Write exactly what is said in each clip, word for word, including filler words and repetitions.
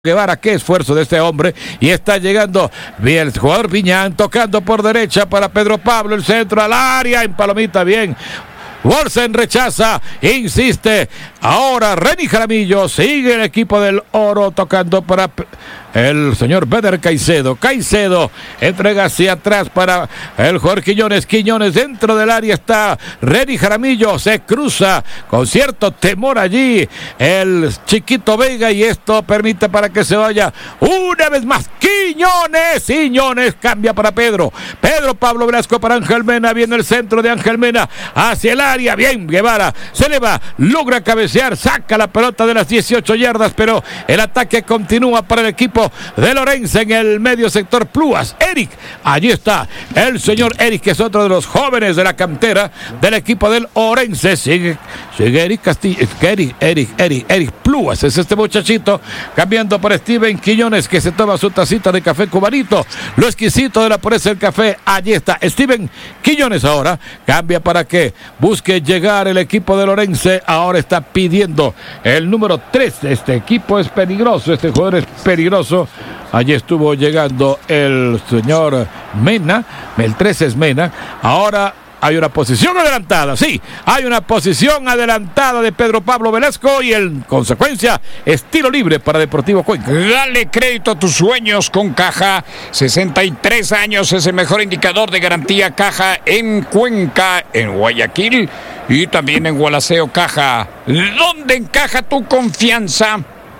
Guevara, qué esfuerzo de este hombre, y está llegando bien el jugador Viñán, tocando por derecha para Pedro Pablo, el centro al área, en palomita, bien. Wolsen rechaza, insiste, ahora Reni Jaramillo, sigue el equipo del Oro tocando para el señor Beder Caicedo, Caicedo entrega hacia atrás para el jugador Quiñones, Quiñones dentro del área está Reni Jaramillo, se cruza con cierto temor allí el chiquito Vega y esto permite para que se vaya una vez más Quiñones, Quiñones cambia para Pedro, Pedro Pablo Velasco para Ángel Mena, viene el centro de Ángel Mena hacia el área, bien Guevara, se le va, logra cabecear, saca la pelota de las dieciocho yardas, pero el ataque continúa para el equipo de Lorense en el medio sector. Plúas, Eric, allí está el señor Eric, que es otro de los jóvenes de la cantera del equipo del Orense, sigue, sigue Eric Castillo, Eric, Eric, Eric, Eric Plúas, es este muchachito, cambiando por Steven Quiñones, que se toma su tacita de café cubanito, lo exquisito de la pureza del café, allí está Steven Quiñones ahora, cambia para que busque llegar el equipo de Lorense, ahora está pidiendo el número tres, este equipo es peligroso, este jugador es peligroso. Allí estuvo llegando el señor Mena, el tres es Mena, ahora hay una posición adelantada, sí, hay una posición adelantada de Pedro Pablo Velasco y en consecuencia, estilo libre para Deportivo Cuenca. Dale crédito a tus sueños con Caja, sesenta y tres años es el mejor indicador de garantía Caja en Cuenca, en Guayaquil y también en Gualaceo Caja. ¿Dónde encaja tu confianza?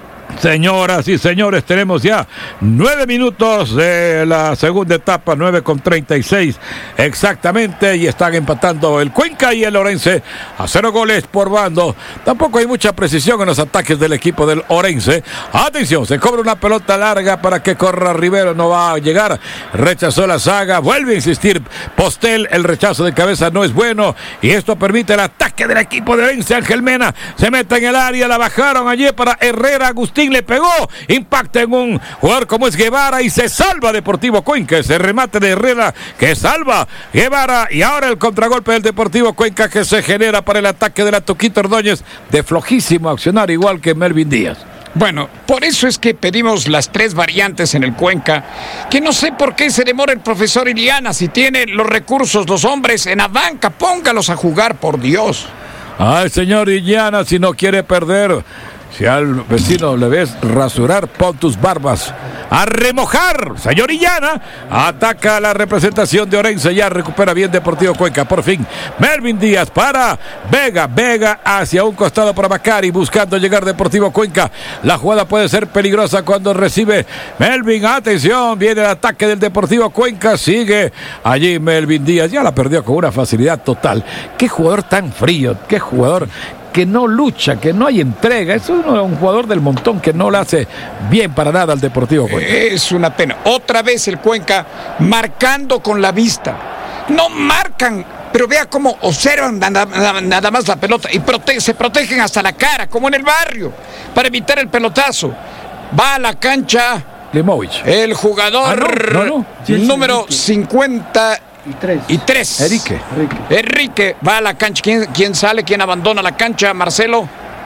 Señoras y señores, tenemos ya nueve minutos de la segunda etapa, nueve con treinta y seis exactamente, y están empatando el Cuenca y el Orense a cero goles por bando. Tampoco hay mucha precisión en los ataques del equipo del Orense. Atención, se cobra una pelota larga para que corra Rivero, no va a llegar, rechazó la saga, vuelve a insistir Postel, el rechazo de cabeza no es bueno, y esto permite el ataque del equipo de Orense. Ángel Mena se mete en el área, la bajaron allí para Herrera, Agustín le pegó, impacta en un jugador como es Guevara y se salva Deportivo Cuenca, ese remate de Herrera que salva Guevara y ahora el contragolpe del Deportivo Cuenca que se genera para el ataque de la Tuquito Ordóñez de flojísimo accionar igual que Melvin Díaz. Bueno, por eso es que pedimos las tres variantes en el Cuenca, que no sé por qué se demora el profesor Iliana, si tiene los recursos, los hombres en la banca, póngalos a jugar, por Dios. Ay, señor Iliana, si no quiere perder, si al vecino le ves rasurar, pon tus barbas a remojar. Señor Illana, ataca la representación de Orense, ya recupera bien Deportivo Cuenca, por fin. Melvin Díaz para Vega, Vega hacia un costado para Macari, buscando llegar Deportivo Cuenca. La jugada puede ser peligrosa cuando recibe Melvin, atención, viene el ataque del Deportivo Cuenca, sigue allí Melvin Díaz, ya la perdió con una facilidad total. Qué jugador tan frío, qué jugador que no lucha, que no hay entrega. Es un, un jugador del montón que no le hace bien para nada al Deportivo Cuenca. Es una pena. Otra vez el Cuenca marcando con la vista. No marcan, pero vea cómo observan nada, nada más la pelota y prote se protegen hasta la cara, como en el barrio, para evitar el pelotazo. Va a la cancha Limovich, el jugador ah, no, no, no. Sí, número cincuenta Y tres. Y tres. Enrique. Enrique. Enrique va a la cancha. ¿Quién, quién sale? ¿Quién abandona la cancha? Marcelo.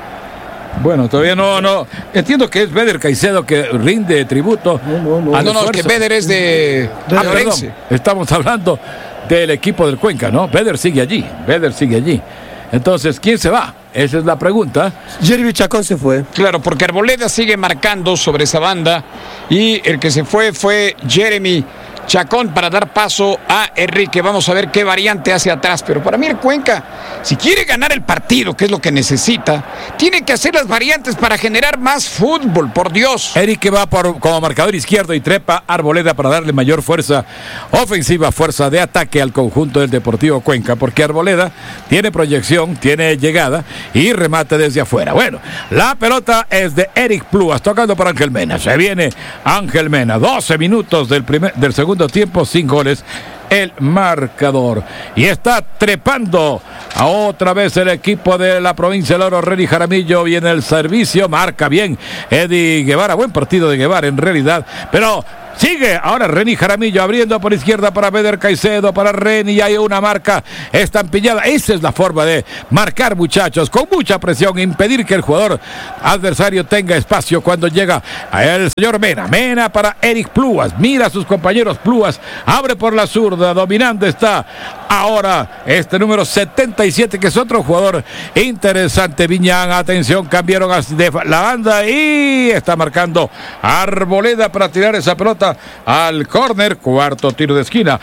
Bueno, todavía no, no. Entiendo que es Beder Caicedo que rinde tributo. No, no, no. no, no, es que Beder es de. Ah, perdón. Estamos hablando del equipo del Cuenca, ¿no? Beder sigue allí. Beder sigue allí. Entonces, ¿quién se va? Esa es la pregunta. Jeremy Chacón se fue. Claro, porque Arboleda sigue marcando sobre esa banda. Y el que se fue fue Jeremy Chacón para dar paso a Enrique. Vamos a ver qué variante hace atrás. Pero para mí el Cuenca, si quiere ganar el partido, que es lo que necesita, tiene que hacer las variantes para generar más fútbol, por Dios. Enrique va por, como marcador izquierdo y trepa Arboleda para darle mayor fuerza ofensiva, fuerza de ataque al conjunto del Deportivo Cuenca, porque Arboleda tiene proyección, tiene llegada y remate desde afuera. Bueno, la pelota es de Eric Plúas, tocando para Ángel Mena. Se viene Ángel Mena, doce minutos del, primer, del segundo tiempo, sin goles el marcador, y está trepando a otra vez el equipo de la provincia del Oro. Reni Jaramillo viene el servicio, marca bien Eddie Guevara, buen partido de Guevara en realidad, pero Sigue ahora Reni Jaramillo abriendo por izquierda para Beder Caicedo, para Reni, y hay una marca estampillada. Esa es la forma de marcar, muchachos, con mucha presión, impedir que el jugador adversario tenga espacio cuando llega a el señor Mena. Mena para Eric Pluas, mira a sus compañeros. Pluas abre por la zurda, dominando está ahora este número setenta y siete, que es otro jugador interesante. Viñán, atención, cambiaron de la banda y está marcando Arboleda para tirar esa pelota al córner. Cuarto tiro de esquina.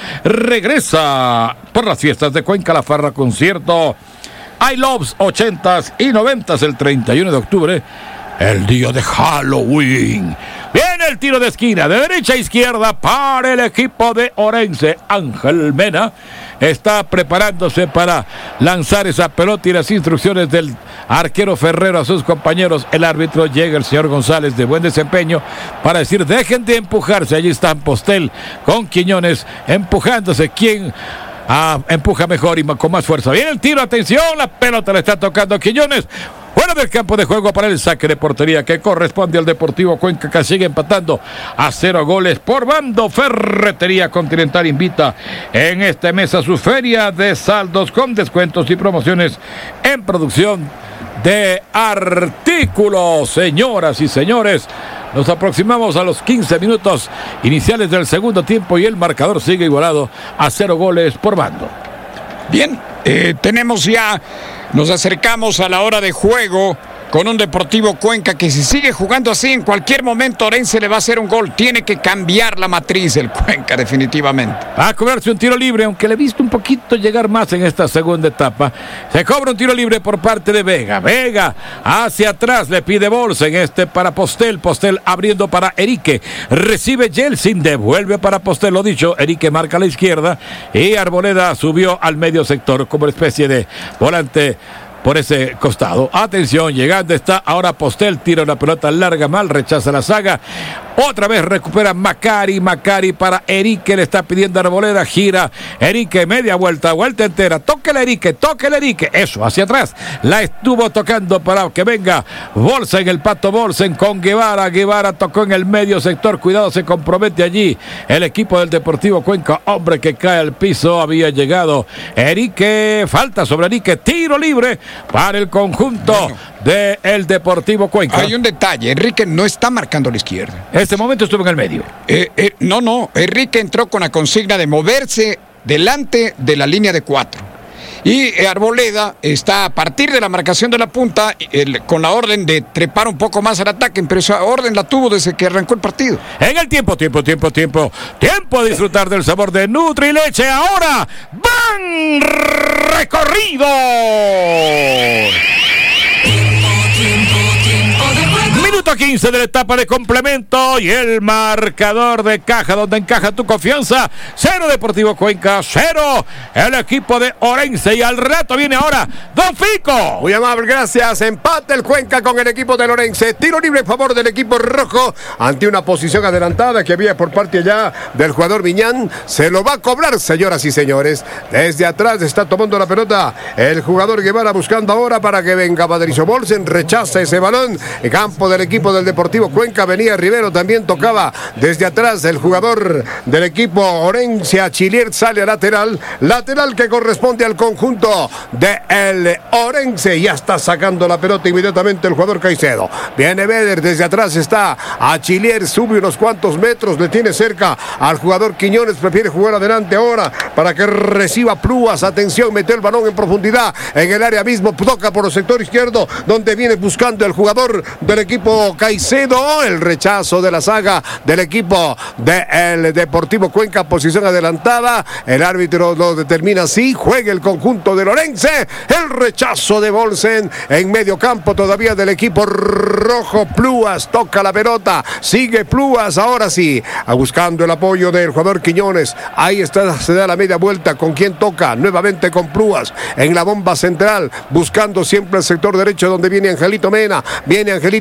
Regresa por las fiestas de Cuenca la Farra Concierto I Loves ochentas y noventas el treinta y uno de octubre, el día de Halloween. Viene el tiro de esquina de derecha a izquierda para el equipo de Orense. Ángel Mena está preparándose para lanzar esa pelota y las instrucciones del arquero Ferrero a sus compañeros. El árbitro, llega el señor González, de buen desempeño, para decir: dejen de empujarse. Allí están Postel con Quiñones empujándose. ¿Quién ah, empuja mejor y con más fuerza? Viene el tiro, atención, la pelota le está tocando a Quiñones. Fuera del campo de juego para el saque de portería que corresponde al Deportivo Cuenca, que sigue empatando a cero goles por bando. Ferretería Continental invita en este mes a su feria de saldos con descuentos y promociones en producción de artículos. Señoras y señores, nos aproximamos a los quince minutos iniciales del segundo tiempo y el marcador sigue igualado a cero goles por bando. Bien, eh, tenemos ya... Nos acercamos a la hora de juego con un Deportivo Cuenca que, si sigue jugando así, en cualquier momento Orense le va a hacer un gol. Tiene que cambiar la matriz el Cuenca, definitivamente. Va a cobrarse un tiro libre, aunque le he visto un poquito llegar más en esta segunda etapa. Se cobra un tiro libre por parte de Vega. Vega hacia atrás, le pide Bolsen, este para Postel. Postel abriendo para Erique. Recibe Yeltsin, devuelve para Postel. Lo dicho, Erique marca a la izquierda y Arboleda subió al medio sector como especie de volante por ese costado. Atención, llegando está ahora Postel, tira una pelota larga, mal, rechaza la saga. Otra vez recupera Macari, Macari para Erique, le está pidiendo Arboleda, gira Erique, media vuelta, vuelta entera, toque el Erique, toque el Erique, eso, hacia atrás, la estuvo tocando para que venga Bolsen, el Pato Bolsen con Guevara, Guevara tocó en el medio sector, cuidado, se compromete allí el equipo del Deportivo Cuenca, hombre que cae al piso, había llegado Erique, falta sobre Erique, tiro libre para el conjunto bueno, del Deportivo Cuenca. Hay un detalle, Enrique no está marcando a la izquierda. En este momento estuvo en el medio. Eh, eh, no, no, Enrique entró con la consigna de moverse delante de la línea de cuatro. Y Arboleda está a partir de la marcación de la punta el, con la orden de trepar un poco más al ataque, pero esa orden la tuvo desde que arrancó el partido. En el tiempo, tiempo, tiempo, tiempo, tiempo a disfrutar del sabor de Nutrileche. Ahora van recorrido. Minuto quince de la etapa de complemento y el marcador de caja, donde encaja tu confianza. Cero Deportivo Cuenca, cero el equipo de Orense. Y al rato viene ahora Don Fico. Muy amable, gracias. Empate el Cuenca con el equipo de Orense. Tiro libre en favor del equipo rojo ante una posición adelantada que había por parte ya del jugador Viñán. Se lo va a cobrar, señoras y señores. Desde atrás está tomando la pelota el jugador Guevara, buscando ahora para que venga Patricio Bolsen. Rechaza ese balón. El campo del equipo del Deportivo Cuenca, venía Rivero, también tocaba desde atrás el jugador del equipo Orense. Achillier sale a lateral, lateral que corresponde al conjunto de el Orense. Ya está sacando la pelota inmediatamente el jugador Caicedo. Viene Beder, desde atrás está Achillier, sube unos cuantos metros, le tiene cerca al jugador Quiñones, prefiere jugar adelante ahora para que reciba Pluas. Atención, metió el balón en profundidad en el área mismo, toca por el sector izquierdo, donde viene buscando el jugador del equipo Caicedo. El rechazo de la saga del equipo del Deportivo Cuenca, posición adelantada. El árbitro lo determina así. Juega el conjunto de Orense. El rechazo de Bolsen en medio campo todavía del equipo rojo. Pluas toca la pelota. Sigue Pluas, ahora sí, buscando el apoyo del jugador Quiñones. Ahí está, se da la media vuelta. ¿Con quién toca? Nuevamente con Pluas en la bomba central, buscando siempre el sector derecho donde viene Angelito Mena. Viene Angelito con Azul.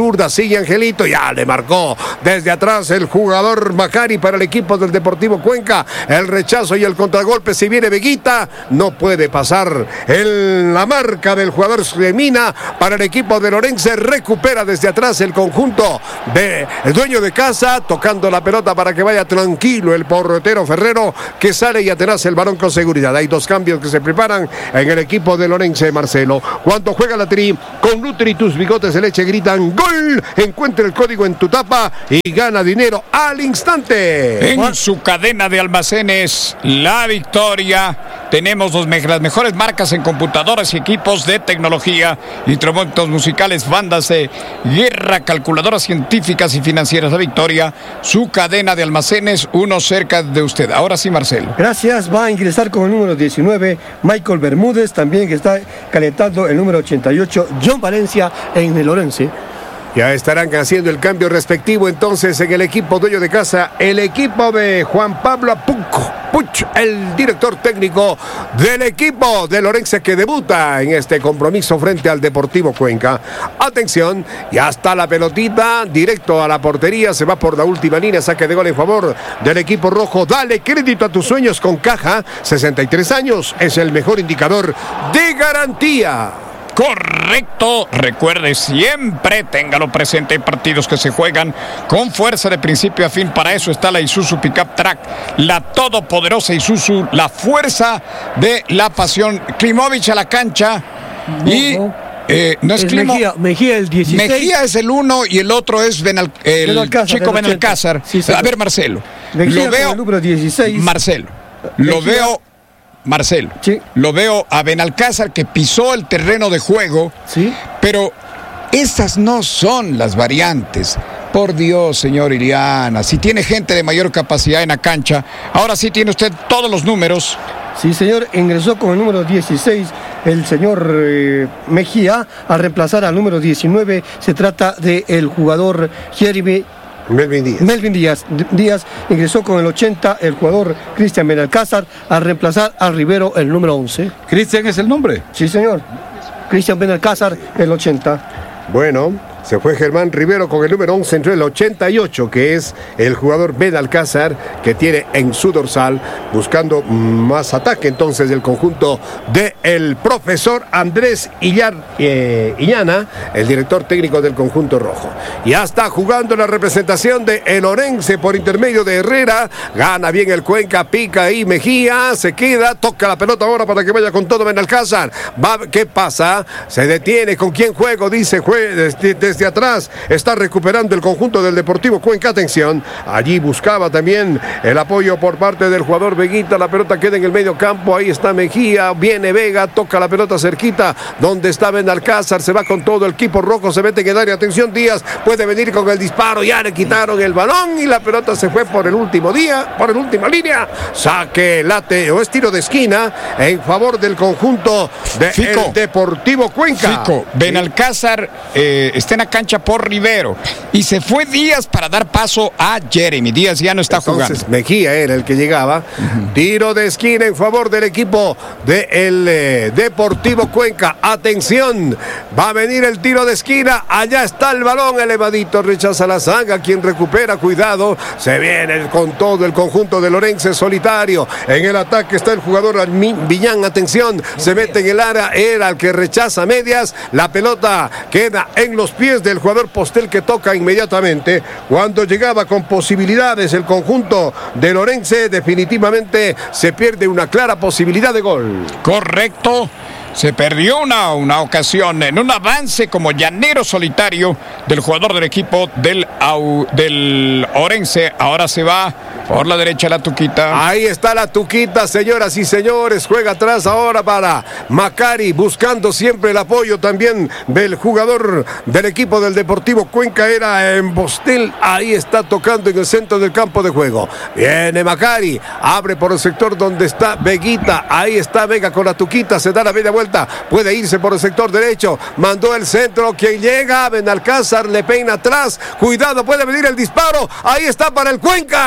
zurda, sigue Angelito, ya le marcó desde atrás el jugador Macari para el equipo del Deportivo Cuenca. El rechazo y el contragolpe, si viene Veguita, no puede pasar el, la marca del jugador Mina para el equipo de Lorense. Recupera desde atrás el conjunto del de dueño de casa, tocando la pelota para que vaya tranquilo el portero Ferrero, que sale y atenaza el balón con seguridad. Hay dos cambios que se preparan en el equipo de Lorense, Marcelo. Cuando juega la Tri, con Nutri tus bigotes de leche gritan ¡gol! Encuentra el código en tu tapa y gana dinero al instante. En su cadena de almacenes La Victoria tenemos los me las mejores marcas en computadoras y equipos de tecnología, instrumentos musicales, bandas de guerra, calculadoras científicas y financieras. La Victoria, su cadena de almacenes, uno cerca de usted. Ahora sí, Marcelo. Gracias. Va a ingresar con el número diecinueve Michael Bermúdez, también que está calentando el número ochenta y ocho John Valencia en el Orense. Ya estarán haciendo el cambio respectivo entonces en el equipo dueño de casa, el equipo de Juan Pablo Puch, el director técnico del equipo de Lorense, que debuta en este compromiso frente al Deportivo Cuenca. Atención, ya está la pelotita, directo a la portería, se va por la última línea, saque de gol en favor del equipo rojo. Dale crédito a tus sueños con Caja, sesenta y tres años, es el mejor indicador de garantía. Correcto, recuerde siempre, téngalo presente, hay partidos que se juegan con fuerza de principio a fin. Para eso está la Isuzu Pickup Track, la todopoderosa Isuzu, la fuerza de la pasión. Klimovic a la cancha y... Eh, no es, es Climo, Mejía, Mejía el dieciséis. Mejía es el uno y el otro es Benal, el Benalcázar, chico Benalcázar. Sí, a ver, Marcelo, Mejía lo veo, el número dieciséis. Marcelo, Mejía. lo veo... Marcelo, sí. Lo veo a Benalcázar que pisó el terreno de juego, sí. Pero esas no son las variantes. Por Dios, señor Iliana, si tiene gente de mayor capacidad en la cancha, ahora sí tiene usted todos los números. Sí, señor, ingresó con el número dieciséis el señor eh, Mejía a reemplazar al número diecinueve. Se trata del jugador Jeremy Melvin Díaz. Melvin Díaz. Díaz ingresó con el ochenta el jugador Cristian Benalcázar a reemplazar al Rivero, el número once. ¿Cristian es el nombre? Sí, señor. Cristian Benalcázar, el ochenta. Bueno, se fue Germán Rivero con el número once, entró el ochenta y ocho, que es el jugador Benalcázar, que tiene en su dorsal, buscando más ataque entonces del conjunto del profesor Andrés Illar, eh, Illana, el director técnico del conjunto rojo. Ya está jugando la representación de el Orense por intermedio de Herrera, gana bien el Cuenca, pica ahí Mejía, se queda, toca la pelota ahora para que vaya con todo Benalcázar. Va, ¿qué pasa? Se detiene, ¿con quién juego? Dice, juega desde, desde atrás, está recuperando el conjunto del Deportivo Cuenca. Atención, allí buscaba también el apoyo por parte del jugador Veguita, la pelota queda en el medio campo, ahí está Mejía, viene Vega, toca la pelota cerquita, donde está Benalcázar, se va con todo el equipo rojo, se mete en el área, atención Díaz, puede venir con el disparo, ya le quitaron el balón y la pelota se fue por el último día, por la última línea, saque, late o es tiro de esquina en favor del conjunto del Deportivo Cuenca. Fico, Benalcázar eh, está en la cancha por Rivero y se fue Díaz para dar paso a Jeremy. Díaz ya no está Entonces, jugando. Mejía era el que llegaba. Uh-huh. Tiro de esquina en favor del equipo del de eh, Deportivo Cuenca. Atención, va a venir el tiro de esquina. Allá está el balón elevadito, rechaza la zaga, quien recupera, cuidado, se viene con todo el conjunto de Lorense solitario. En el ataque está el jugador Viñán, atención, se mete en el área, era el que rechaza medias, la pelota queda en los pies del jugador Postel, que toca inmediatamente. Cuando llegaba con posibilidades el conjunto de Lorense, definitivamente se pierde una clara posibilidad de gol. Correcto. Se perdió una, una ocasión en un avance como llanero solitario del jugador del equipo del, au, del Orense. Ahora se va por la derecha la Tuquita. Ahí está la Tuquita, señoras y señores. Juega atrás ahora para Macari, buscando siempre el apoyo también del jugador del equipo del Deportivo Cuenca. Era en Bostel. Ahí está tocando en el centro del campo de juego. Viene Macari, abre por el sector donde está Veguita. Ahí está Vega con la Tuquita, se da la media vuelta. Puede irse por el sector derecho, mandó el centro, quien llega, Benalcázar le peina atrás, cuidado, puede venir el disparo, ahí está para el Cuenca, en la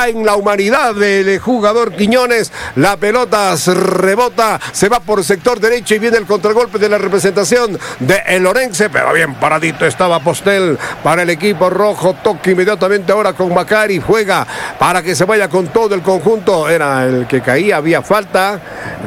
humanidad del jugador Quiñones. La pelota rebota, se va por sector derecho y viene el contragolpe de la representación de el Orense, pero bien paradito estaba Postel para el equipo rojo. Toque inmediatamente ahora con Macari, juega para que se vaya con todo el conjunto. Era el que caía, había falta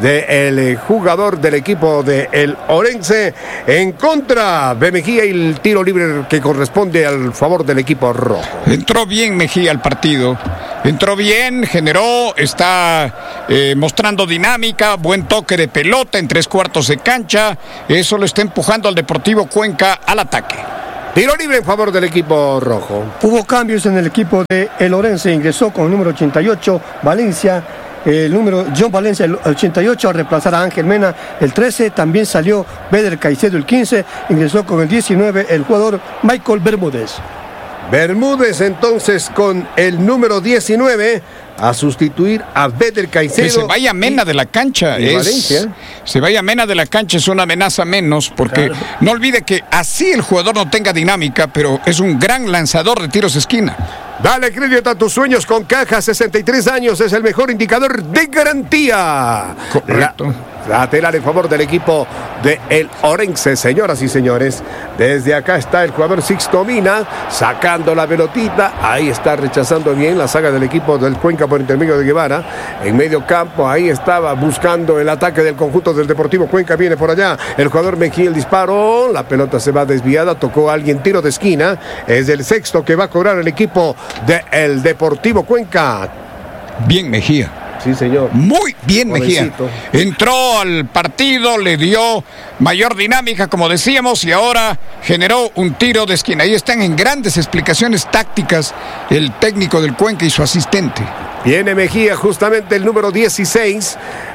del jugador del equipo de el Orense en contra de Mejía y el tiro libre que corresponde al favor del equipo rojo. Entró bien Mejía al partido, entró bien, generó, está eh, mostrando dinámica, buen toque de pelota en tres cuartos de cancha. Eso lo está empujando al Deportivo Cuenca al ataque. Tiro libre en favor del equipo rojo. Hubo cambios en el equipo de el Orense, ingresó con el número ochenta y ocho Valencia, el número John Valencia el ochenta y ocho a reemplazar a Ángel Mena el trece, también salió Beder Caicedo el quince, ingresó con el diecinueve el jugador Michael Bermúdez. Bermúdez entonces con el número diecinueve a sustituir a Beder Caicedo. Que se vaya Mena de la cancha. Y Es, Valencia. se vaya Mena de la cancha es una amenaza menos, porque Claro. no olvide que así el jugador no tenga dinámica, pero es un gran lanzador de tiros de esquina. Dale crédito a tus sueños con Caja, sesenta y tres años, es el mejor indicador de garantía. Correcto. La, lateral en favor del equipo de el Orense, señoras y señores. Desde acá está el jugador Sixto Mina, sacando la pelotita. Ahí está rechazando bien la saga del equipo del Cuenca por intermedio de Guevara. En medio campo, ahí estaba buscando el ataque del conjunto del Deportivo Cuenca. Viene por allá el jugador Mejía, el disparo. La pelota se va desviada, tocó a alguien, tiro de esquina. Es el sexto que va a cobrar el equipo del Deportivo Cuenca. Bien Mejía. Sí, señor. Muy bien Jovencito. Mejía. Entró al partido, le dio mayor dinámica, como decíamos, y ahora generó un tiro de esquina. Ahí están en grandes explicaciones tácticas el técnico del Cuenca y su asistente. Viene Mejía, justamente el número dieciséis,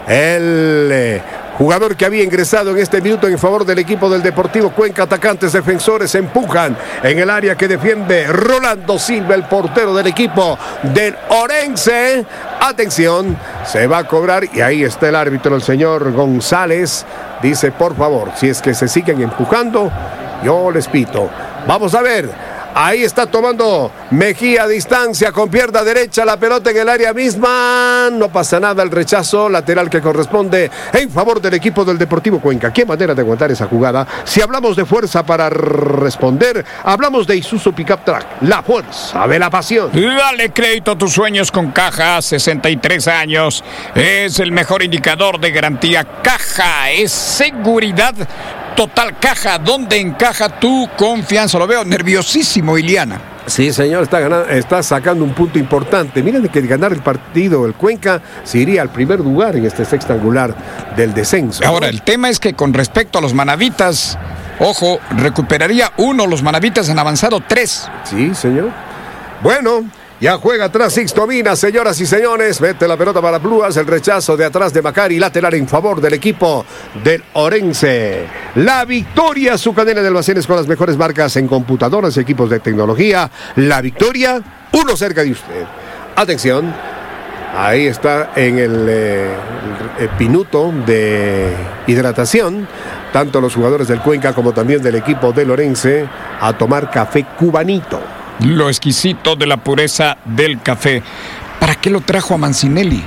el eh, jugador que había ingresado en este minuto en favor del equipo del Deportivo Cuenca. Atacantes, defensores empujan en el área que defiende Rolando Silva, el portero del equipo del Orense. Atención, se va a cobrar y ahí está el árbitro, el señor González. Dice, por favor, si es que se siguen empujando, yo les pito. Vamos a ver. Ahí está tomando Mejía a distancia con pierna derecha, la pelota en el área misma. No pasa nada, el rechazo lateral que corresponde en favor del equipo del Deportivo Cuenca. Qué manera de aguantar esa jugada. Si hablamos de fuerza para responder, hablamos de Isuzu Pickup Track, la fuerza de la pasión. Dale crédito a tus sueños con Caja, sesenta y tres años. Es el mejor indicador de garantía. Caja es seguridad total. Caja, donde encaja tu confianza. Lo veo nerviosísimo, Iliana. Sí, señor, está, ganando, está sacando un punto importante. Miren que ganar el partido, el Cuenca se iría al primer lugar en este sextangular del descenso. Ahora, el tema es que con respecto a los manavitas, ojo, recuperaría uno, los manavitas han avanzado tres. Sí, señor. Bueno, ya juega atrás Sixto Mina, señoras y señores. Mete la pelota para Bluas, el rechazo de atrás de Macari, lateral en favor del equipo del Orense. La victoria, su cadena de almacenes con las mejores marcas en computadoras y equipos de tecnología. La victoria, uno cerca de usted. Atención, ahí está en el, eh, el, el minuto de hidratación. Tanto los jugadores del Cuenca como también del equipo del Orense a tomar café cubanito. Lo exquisito de la pureza del café. ¿Para qué lo trajo a Mancinelli?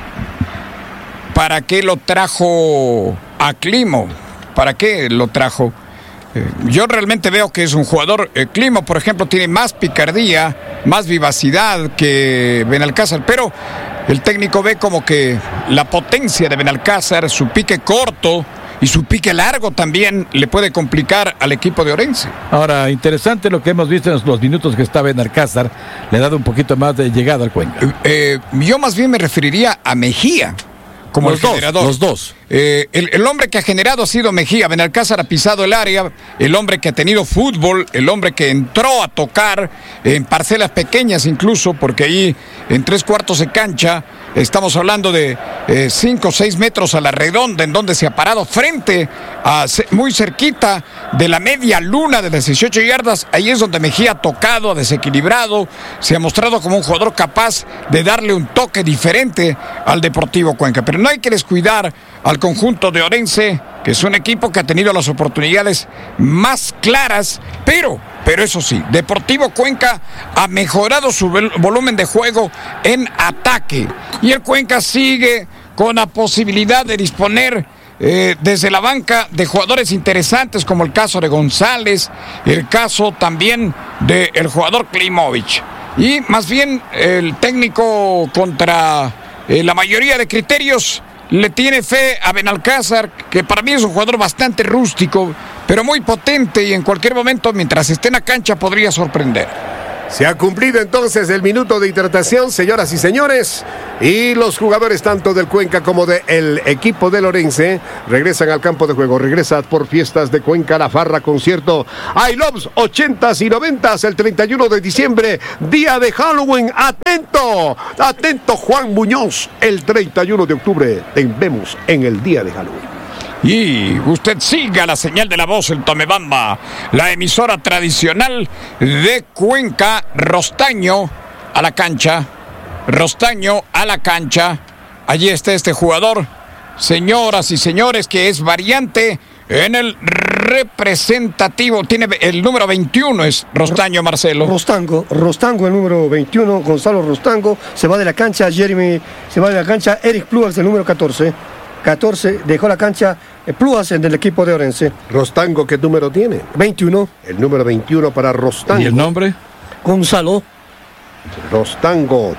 ¿Para qué lo trajo a Climo? ¿Para qué lo trajo? Eh, yo realmente veo que es un jugador. eh, Climo, por ejemplo, tiene más picardía, más vivacidad que Benalcázar, pero el técnico ve como que la potencia de Benalcázar, su pique corto y su pique largo también le puede complicar al equipo de Orense. Ahora, interesante lo que hemos visto en los minutos que está Benalcázar. Le ha dado un poquito más de llegada al Cuenca. Eh, eh, yo más bien me referiría a Mejía como Los el dos, generador. los dos. Eh, el, el hombre que ha generado ha sido Mejía. Benalcázar ha pisado el área, el hombre que ha tenido fútbol, el hombre que entró a tocar en parcelas pequeñas incluso, porque ahí en tres cuartos de cancha estamos hablando de eh, cinco o seis metros a la redonda, en donde se ha parado frente a muy cerquita de la media luna de las dieciocho yardas. Ahí es donde Mejía ha tocado, ha desequilibrado, se ha mostrado como un jugador capaz de darle un toque diferente al Deportivo Cuenca. Pero no hay que descuidar al al conjunto de Orense, que es un equipo que ha tenido las oportunidades más claras, pero, pero eso sí, Deportivo Cuenca ha mejorado su volumen de juego en ataque. Y el Cuenca sigue con la posibilidad de disponer eh, desde la banca de jugadores interesantes, como el caso de González, el caso también del jugador Klimovic. Y más bien el técnico, contra eh, la mayoría de criterios, le tiene fe a Benalcázar, que para mí es un jugador bastante rústico, pero muy potente, y en cualquier momento, mientras esté en la cancha, podría sorprender. Se ha cumplido entonces el minuto de hidratación, señoras y señores, y los jugadores tanto del Cuenca como del equipo del Orense regresan al campo de juego. Regresa por Fiestas de Cuenca la Farra, concierto I Loves ochentas y noventas el treinta y uno de diciembre, día de Halloween. Atento, atento Juan Muñoz, el treinta y uno de octubre te vemos en el día de Halloween. Y usted siga la señal de la voz, el Tomebamba, la emisora tradicional de Cuenca. Rostaño a la cancha, Rostaño a la cancha. Allí está este jugador, señoras y señores, que es variante en el representativo. Tiene el número veintiuno, es Rostaño, Marcelo. Rostango, Rostango el número veintiuno, Gonzalo Rostango. Se va de la cancha, Jeremy, se va de la cancha, Eric Pluas, el número catorce. catorce, dejó la cancha Pluas en el equipo de Orense. Rostango, ¿qué número tiene? veintiuno. El número veintiuno para Rostango. ¿Y el nombre? Gonzalo. Rostango.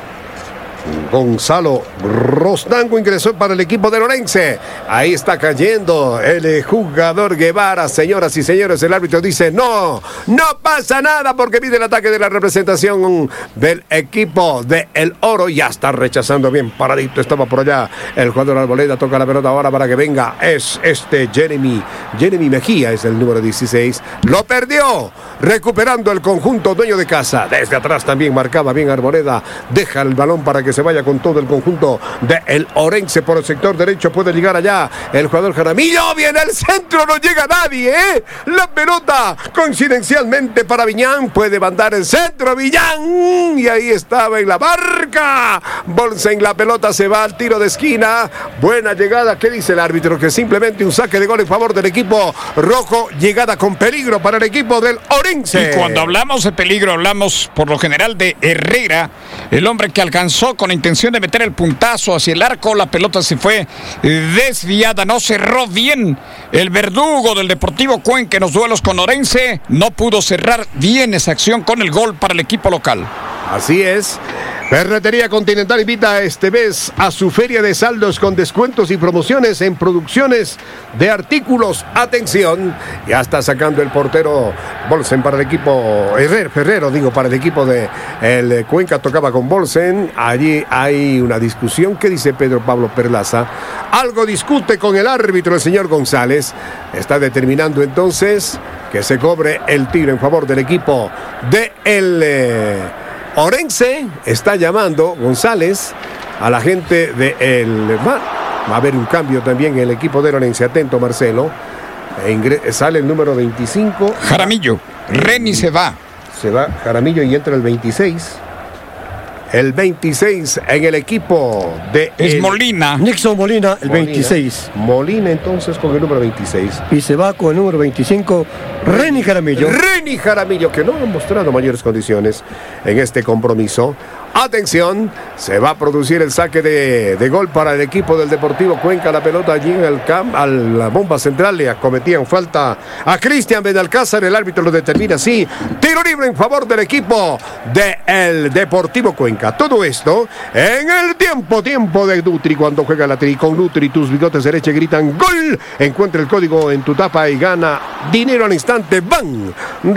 Gonzalo Rostango ingresó para el equipo de Orense. Ahí está cayendo el jugador Guevara. Señoras y señores, el árbitro dice no, no pasa nada, porque pide el ataque de la representación del equipo de El Oro. Ya está rechazando bien paradito, estaba por allá el jugador Arboleda. Toca la pelota ahora para que venga, es este Jeremy Jeremy Mejía, es el número dieciséis. Lo perdió, recuperando el conjunto dueño de casa. Desde atrás también marcaba bien Arboleda. Deja el balón para que se vaya con todo el conjunto de El Orense por el sector derecho. Puede llegar allá el jugador Jaramillo. Viene el centro, no llega nadie, ¿eh? La pelota coincidencialmente para Viñán. Puede mandar el centro Viñán. Y ahí estaba en la barca. Bolsen, la pelota se va al tiro de esquina. Buena llegada. ¿Qué dice el árbitro? Que simplemente un saque de gol en favor del equipo rojo. Llegada con peligro para el equipo del Orense. Y cuando hablamos de peligro, hablamos por lo general de Herrera, el hombre que alcanzó con intención de meter el puntazo hacia el arco. La pelota se fue desviada, no cerró bien el verdugo del Deportivo Cuenca en los duelos con Orense. No pudo cerrar bien esa acción con el gol para el equipo local. Así es. Ferretería Continental invita este mes a su feria de saldos con descuentos y promociones en producciones de artículos. Atención, ya está sacando el portero Bolsen para el equipo Herrero, Ferrero, digo, para el equipo de el Cuenca. Tocaba con Bolsen. Allí hay una discusión. ¿Qué dice Pedro Pablo Perlaza? Algo discute con el árbitro, el señor González. Está determinando entonces que se cobre el tiro en favor del equipo de el eh, Orense. Está llamando González a la gente de el va, va a haber un cambio también en el equipo de Orense. Atento, Marcelo. E ingre, sale el número veinticinco. Jaramillo. Reni se va. Se va Jaramillo y entra el veintiséis. El veintiséis en el equipo de... Es el... Molina. Nixon Molina, el Molina. veintiséis. Molina entonces con el número veintiséis. Y se va con el número veinticinco, Reni Jaramillo. Reni Jaramillo, que no ha mostrado mayores condiciones en este compromiso. Atención, se va a producir el saque de, de gol para el equipo del Deportivo Cuenca. La pelota allí en el campo, a la bomba central, le acometían falta a Cristian Benalcázar. El árbitro lo determina así. Tiro libre en favor del equipo del Deportivo Cuenca. Todo esto en el tiempo, tiempo de Nutri. Cuando juega la Tri con Nutri, tus bigotes derecha gritan gol. Encuentra el código en tu tapa y gana dinero al instante. ¡Van!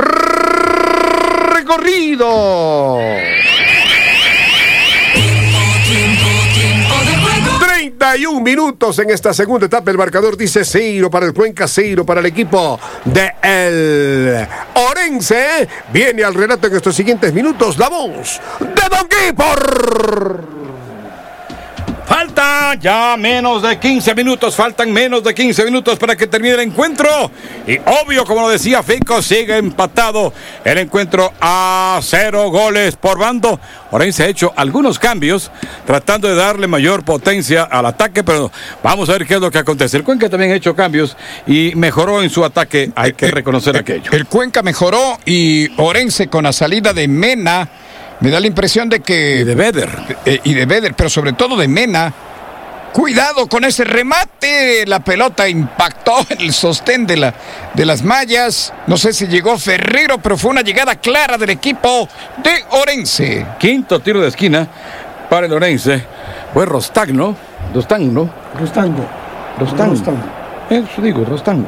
¡Recorrido! treinta y un minutos en esta segunda etapa. El marcador dice cero para el Cuenca, cero para el equipo de el Orense. Viene al relato en estos siguientes minutos la voz de Don Guipor. Falta Falta ya menos de quince minutos, faltan menos de quince minutos para que termine el encuentro. Y obvio, como lo decía Fico, sigue empatado el encuentro a cero goles por bando. Orense ha hecho algunos cambios, tratando de darle mayor potencia al ataque, pero vamos a ver qué es lo que acontece. El Cuenca también ha hecho cambios y mejoró en su ataque, hay que reconocer el, aquello. El Cuenca mejoró y Orense con la salida de Mena, me da la impresión de que... Y de Beder. Eh, y de Beder, pero sobre todo de Mena. Cuidado con ese remate. La pelota impactó en el sostén de, la, de las mallas. No sé si llegó Ferrero, pero fue una llegada clara del equipo de Orense. Quinto tiro de esquina para el Orense. Fue Rostagno. Rostagno. Rostango. Rostagno. Rostango. Eso digo, Rostagno.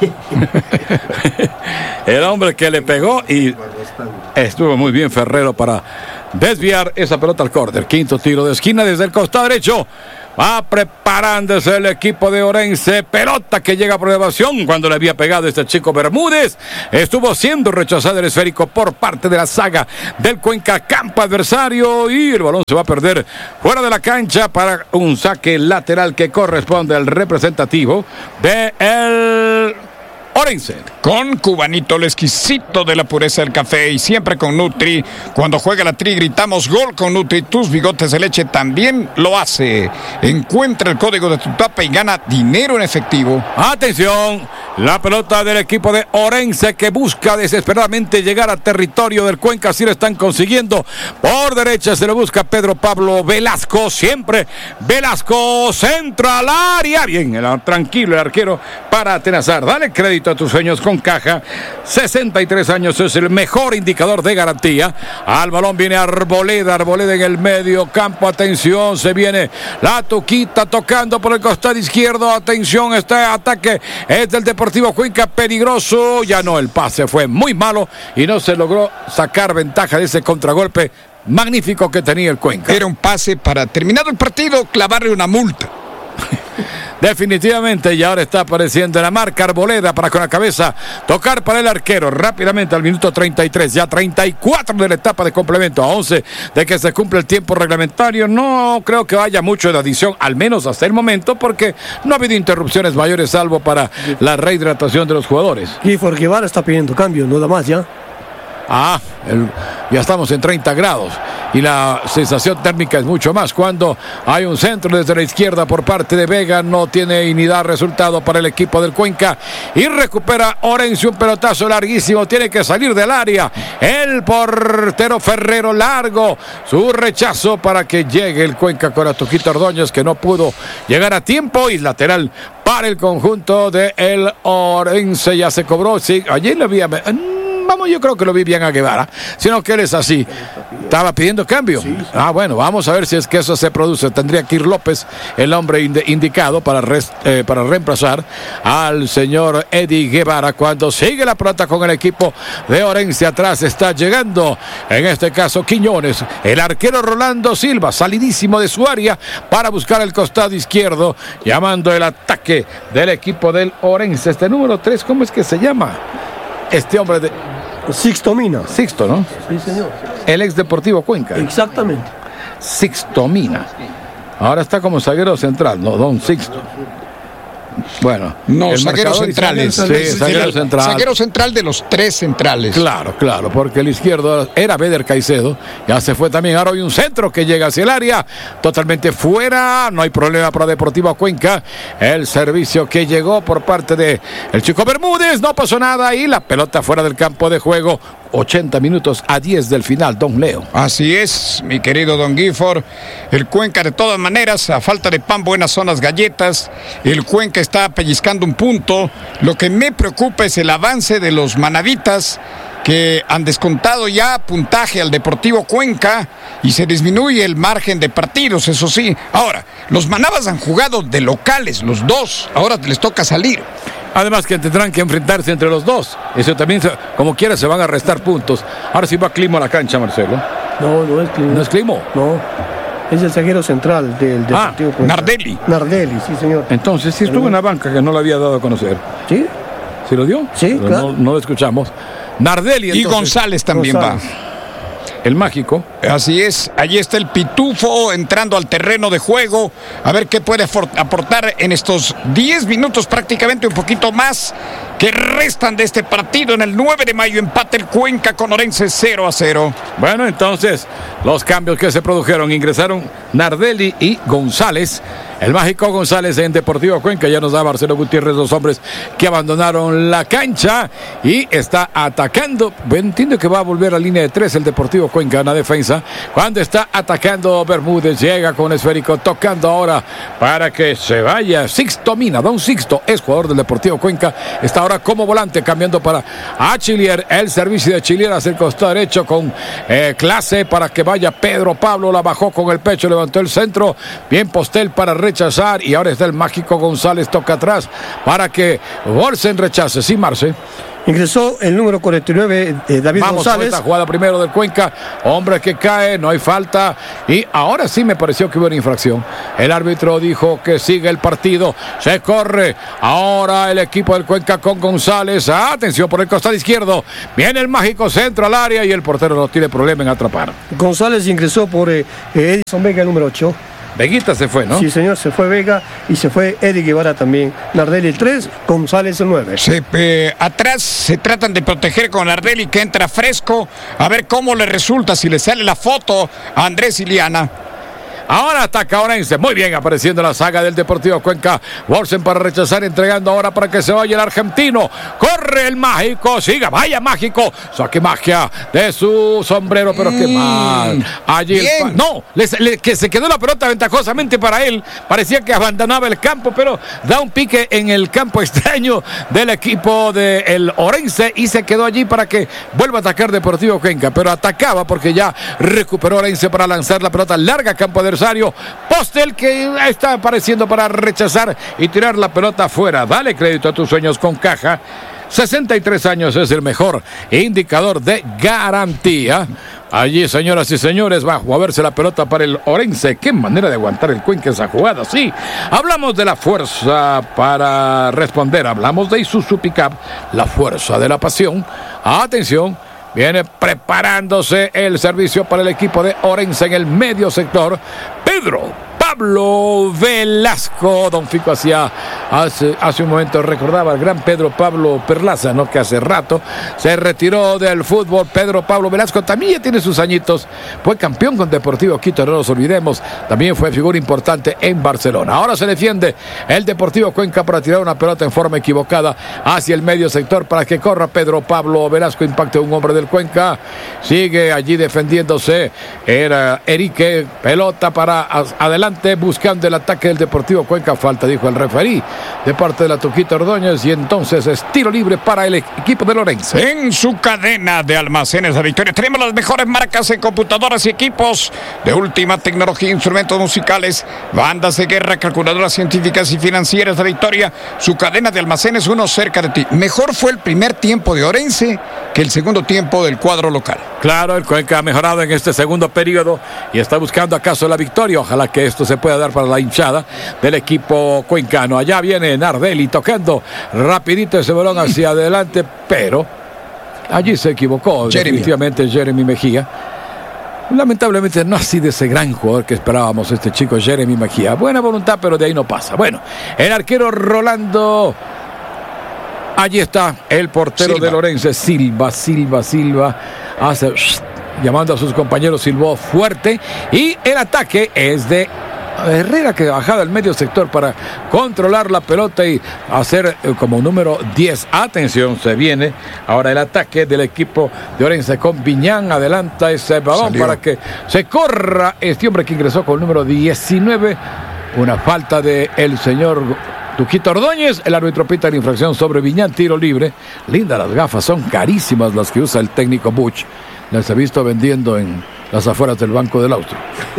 El hombre que le pegó y estuvo muy bien Ferrero para desviar esa pelota al córner. Quinto tiro de esquina desde el costado derecho. Va preparándose el equipo de Orense. Pelota que llega por elevación cuando le había pegado este chico Bermúdez. Estuvo siendo rechazado el esférico por parte de la saga del Cuenca, campo adversario, y el balón se va a perder fuera de la cancha para un saque lateral que corresponde al representativo de el Orense. Con Cubanito, el exquisito de la pureza del café, y siempre con Nutri. Cuando juega la Tri gritamos gol con Nutri. Tus bigotes de leche también lo hace. Encuentra el código de tu tapa y gana dinero en efectivo. Atención, la pelota del equipo de Orense que busca desesperadamente llegar a territorio del Cuenca. Así lo están consiguiendo. Por derecha se lo busca Pedro Pablo Velasco. Siempre Velasco, centro al área. Bien, el, tranquilo el arquero para atenazar. Dale crédito a tus sueños con Caja. sesenta y tres años es el mejor indicador de garantía. Al balón viene Arboleda. Arboleda en el medio campo. Atención, se viene la Tuquita tocando por el costado izquierdo. Atención, este ataque es del Deportivo Cuenca, peligroso. Ya no, el pase fue muy malo y no se logró sacar ventaja de ese contragolpe magnífico que tenía el Cuenca. Era un pase para, terminado el partido, clavarle una multa. Definitivamente, y ahora está apareciendo en la marca Arboleda para con la cabeza tocar para el arquero rápidamente al minuto treinta y tres, ya treinta y cuatro de la etapa de complemento, a once de que se cumple el tiempo reglamentario. No creo que vaya mucho de adición, al menos hasta el momento, porque no ha habido interrupciones mayores salvo para la rehidratación de los jugadores. Gifford Guevara está pidiendo cambio, no da más ya. Ah, el, ya estamos en treinta grados y la sensación térmica es mucho más cuando hay un centro desde la izquierda por parte de Vega. No tiene ni da resultado para el equipo del Cuenca y recupera Orense un pelotazo larguísimo. Tiene que salir del área el portero Ferrero, largo su rechazo para que llegue el Cuenca con Atuquito Ordóñez, que no pudo llegar a tiempo, y lateral para el conjunto de el Orense. Ya se cobró, sí, allí lo había... Vamos, yo creo que lo vi bien a Guevara, sino que él es así. Estaba pidiendo cambio. Sí, sí. Ah, bueno, vamos a ver si es que eso se produce. Tendría que ir López, el hombre ind- indicado para, res- eh, para reemplazar al señor Eddie Guevara cuando sigue la pelota con el equipo de Orense. Atrás está llegando, en este caso, Quiñones. El arquero Rolando Silva, salidísimo de su área para buscar el costado izquierdo, llamando el ataque del equipo del Orense. Este número tres, ¿cómo es que se llama? Este hombre de... Sixto Mina. Sixto, ¿no? Sí, señor. El ex Deportivo Cuenca. Exactamente. Sixto Mina. Ahora está como zaguero central, no, Don Sixto. Bueno, no, zagueros centrales. Sí, zaguero central. Zaguero central de los tres centrales. Claro, claro, porque el izquierdo era Beder Caicedo. Ya se fue también. Ahora hay un centro que llega hacia el área. Totalmente fuera. No hay problema para Deportivo Cuenca. El servicio que llegó por parte de el chico Bermúdez. No pasó nada y la pelota fuera del campo de juego. ochenta minutos a diez del final, Don Leo. Así es, mi querido Don Gifford. El Cuenca, de todas maneras, a falta de pan buenas son las galletas. El Cuenca está pellizcando un punto. Lo que me preocupa es el avance de los manaditas, que han descontado ya puntaje al Deportivo Cuenca y se disminuye el margen de partidos, eso sí. Ahora, los manabas han jugado de locales, los dos. Ahora les toca salir. Además que tendrán que enfrentarse entre los dos. Eso también, se, como quiera, se van a restar puntos. Ahora sí va Climo a la cancha, Marcelo. No, no es Climo. ¿No es Climo? No, es el zaguero central del Deportivo ah, Cuenca. Nardelli. Nardelli, sí, señor. Entonces sí estuvo en la banca, que no lo había dado a conocer. ¿Sí? ¿Sí lo dio? Sí, pero claro. No, no lo escuchamos. Nardelli, entonces. Y González también González. va. el mágico. Así es, allí está el Pitufo entrando al terreno de juego, a ver qué puede aportar en estos diez minutos, prácticamente un poquito más, que restan de este partido. En el nueve de mayo empate el Cuenca con Orense cero a cero. Bueno, entonces, los cambios que se produjeron, ingresaron Nardelli y González. El mágico González en Deportivo Cuenca, ya nos da Marcelo Gutiérrez, los hombres que abandonaron la cancha y está atacando. Entiendo que va a volver a línea de tres el Deportivo Cuenca en la defensa. Cuando está atacando Bermúdez, llega con esférico, tocando ahora para que se vaya Sixto Mina. Don Sixto es jugador del Deportivo Cuenca, está ahora como volante, cambiando para Achillier. El servicio de Achillier hacia el costado derecho con eh, clase para que vaya Pedro Pablo. La bajó con el pecho, levantó el centro. Bien Postel para rechazar y ahora está el mágico González, toca atrás para que Bolsen rechace. Sí, Marce. Ingresó el número cuarenta y nueve, eh, David Vamos González. Vamos a jugada primero del Cuenca. Hombre que cae, no hay falta. Y ahora sí me pareció que hubo una infracción. El árbitro dijo que sigue el partido. Se corre. Ahora el equipo del Cuenca con González. Atención por el costado izquierdo. Viene el mágico centro al área y el portero no tiene problema en atrapar. González ingresó por eh, Edison Vega, el número ocho. Veguita se fue, ¿no? Sí, señor, se fue Vega y se fue Eddie Guevara también. Nardelli el tres, González el nueve. Se, eh, atrás se tratan de proteger con Nardelli, que entra fresco. A ver cómo le resulta, si le sale la foto a Andrés Iliana. Ahora ataca Orense, muy bien apareciendo la saga del Deportivo Cuenca. Bolsen para rechazar, entregando ahora para que se vaya el argentino. Corre el mágico, siga, vaya mágico. Saque magia de su sombrero, pero mm, qué mal. Allí el, no, le, le, que se quedó la pelota ventajosamente para él. Parecía que abandonaba el campo, pero da un pique en el campo extraño del equipo del Orense y se quedó allí para que vuelva a atacar Deportivo Cuenca. Pero atacaba porque ya recuperó Orense para lanzar la pelota larga, campo de Postel, que está apareciendo para rechazar y tirar la pelota afuera. Dale crédito a tus sueños con Caja. sesenta y tres años es el mejor indicador de garantía. Allí, señoras y señores, va a moverse la pelota para el Orense. Qué manera de aguantar el Cuenca esa jugada. Sí, hablamos de la fuerza para responder. Hablamos de Isuzu Pickup, la fuerza de la pasión. Atención. Viene preparándose el servicio para el equipo de Orense en el medio sector. Pedro Pablo Velasco. Don Fico hacía hace, hace un momento recordaba al gran Pedro Pablo Perlaza, ¿no? Que hace rato se retiró del fútbol. Pedro Pablo Velasco también ya tiene sus añitos. Fue campeón con Deportivo Quito, no nos olvidemos. También fue figura importante en Barcelona. Ahora se defiende el Deportivo Cuenca para tirar una pelota en forma equivocada hacia el medio sector para que corra Pedro Pablo Velasco. Impacte un hombre del Cuenca. Sigue allí defendiéndose. Era Erique. Pelota para adelante, buscando el ataque del Deportivo Cuenca. Falta, dijo el referí, de parte de la Tuquita Ordóñez, y entonces es tiro libre para el equipo de Orense. En su cadena de almacenes La Victoria tenemos las mejores marcas en computadoras y equipos de última tecnología, instrumentos musicales, bandas de guerra, calculadoras científicas y financieras. La Victoria, su cadena de almacenes, uno cerca de ti. Mejor fue el primer tiempo de Orense que el segundo tiempo del cuadro local. Claro, el Cuenca ha mejorado en este segundo periodo y está buscando acaso la victoria. Ojalá que esto se pueda dar para la hinchada del equipo cuencano. Allá viene Nardelli tocando rapidito ese balón hacia adelante, pero allí se equivocó Jeremy. definitivamente Jeremy Mejía. Lamentablemente no ha sido ese gran jugador que esperábamos este chico Jeremy Mejía. Buena voluntad, pero de ahí no pasa. Bueno, el arquero Rolando. Allí está el portero Silva. de Orense, Silva, Silva, Silva, hace shh, llamando a sus compañeros, silbó fuerte, y el ataque es de Herrera, que bajaba al medio sector para controlar la pelota y hacer eh, como número diez. Atención, se viene ahora el ataque del equipo de Orense con Viñán. Adelanta ese balón Salió. para que se corra este hombre que ingresó con el número diecinueve. Una falta de el señor Tuquito Ordóñez. El árbitro pita la infracción sobre Viñán, tiro libre. Lindas las gafas, son carísimas las que usa el técnico Buch. Las he visto vendiendo en las afueras del Banco del Austro.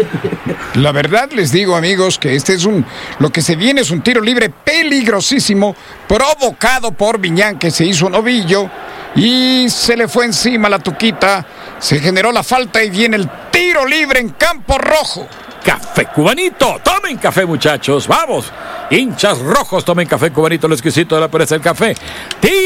La verdad les digo, amigos, que este es un, lo que se viene es un tiro libre peligrosísimo, provocado por Viñán, que se hizo un ovillo y se le fue encima la Tuquita. Se generó la falta y viene el tiro libre en campo rojo. Café Cubanito, tomen café, muchachos, vamos, hinchas rojos, tomen café Cubanito, lo exquisito de la pereza del café. ¡Tiro!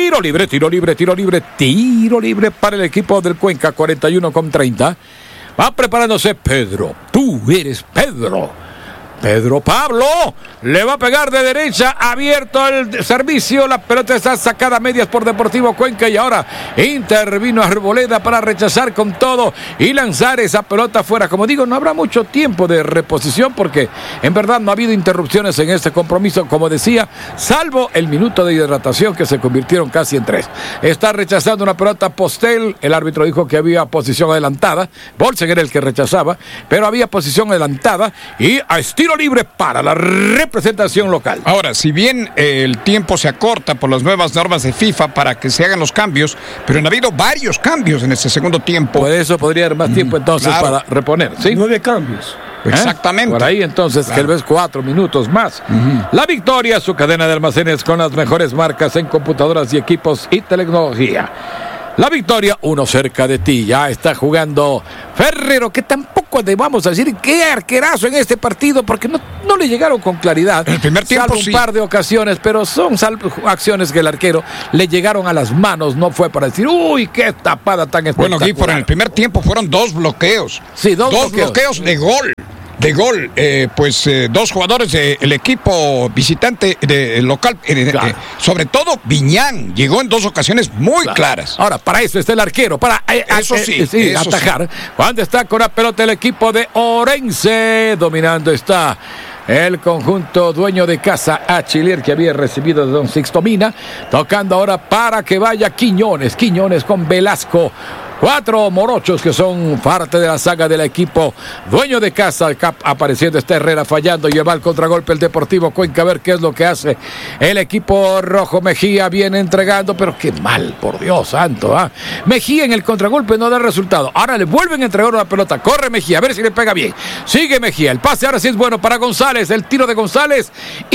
tiro libre, tiro libre, tiro libre, tiro libre para el equipo del Cuenca, cuarenta y uno con treinta. Va preparándose Pedro. Tú eres Pedro. Pedro Pablo le va a pegar de derecha, abierto el servicio, la pelota está sacada a medias por Deportivo Cuenca y ahora intervino Arboleda para rechazar con todo y lanzar esa pelota fuera. Como digo, no habrá mucho tiempo de reposición porque en verdad no ha habido interrupciones en este compromiso, como decía, salvo el minuto de hidratación que se convirtieron casi en tres. Está rechazando una pelota Postel, el árbitro dijo que había posición adelantada, Bolsen era el que rechazaba, pero había posición adelantada y a estilo libre para la representación local. Ahora, si bien eh, el tiempo se acorta por las nuevas normas de FIFA para que se hagan los cambios, pero han habido varios cambios en este segundo tiempo. Por eso podría haber más tiempo entonces claro. para reponer, ¿sí? Nueve cambios. ¿Eh? Exactamente. Por ahí entonces, claro. tal vez cuatro minutos más. Uh-huh. La Victoria, su cadena de almacenes con las mejores marcas en computadoras y equipos y tecnología. La Victoria, uno cerca de ti. Ya está jugando Ferrero, que tampoco le vamos a decir qué arquerazo en este partido, porque no, no le llegaron con claridad. En el primer tiempo, salvo un sí. par de ocasiones, pero son acciones que el arquero le llegaron a las manos. No fue para decir, uy, qué tapada tan espectacular. Bueno, Gifford, en el primer tiempo fueron dos bloqueos. Sí, dos, dos bloqueos. bloqueos de gol. De gol, eh, pues eh, dos jugadores del equipo visitante de, local, eh, claro. eh, sobre todo Viñán, llegó en dos ocasiones muy claro. claras. Ahora, para eso está el arquero, para eh, eso sí, eh, sí, eso atajar. Sí. Cuando está con la pelota el equipo de Orense, dominando está el conjunto dueño de casa Achiller, que había recibido de Don Sixto Mina, tocando ahora para que vaya Quiñones, Quiñones con Velasco. Cuatro morochos que son parte de la saga del equipo dueño de casa. El Cap apareciendo, está Herrera fallando, lleva el contragolpe el Deportivo Cuenca, a ver qué es lo que hace el equipo rojo. Mejía viene entregando, pero qué mal, por Dios santo, ¿ah? Mejía en el contragolpe no da resultado, ahora le vuelven a entregar una pelota, corre Mejía, a ver si le pega bien, sigue Mejía, el pase ahora sí es bueno para González, el tiro de González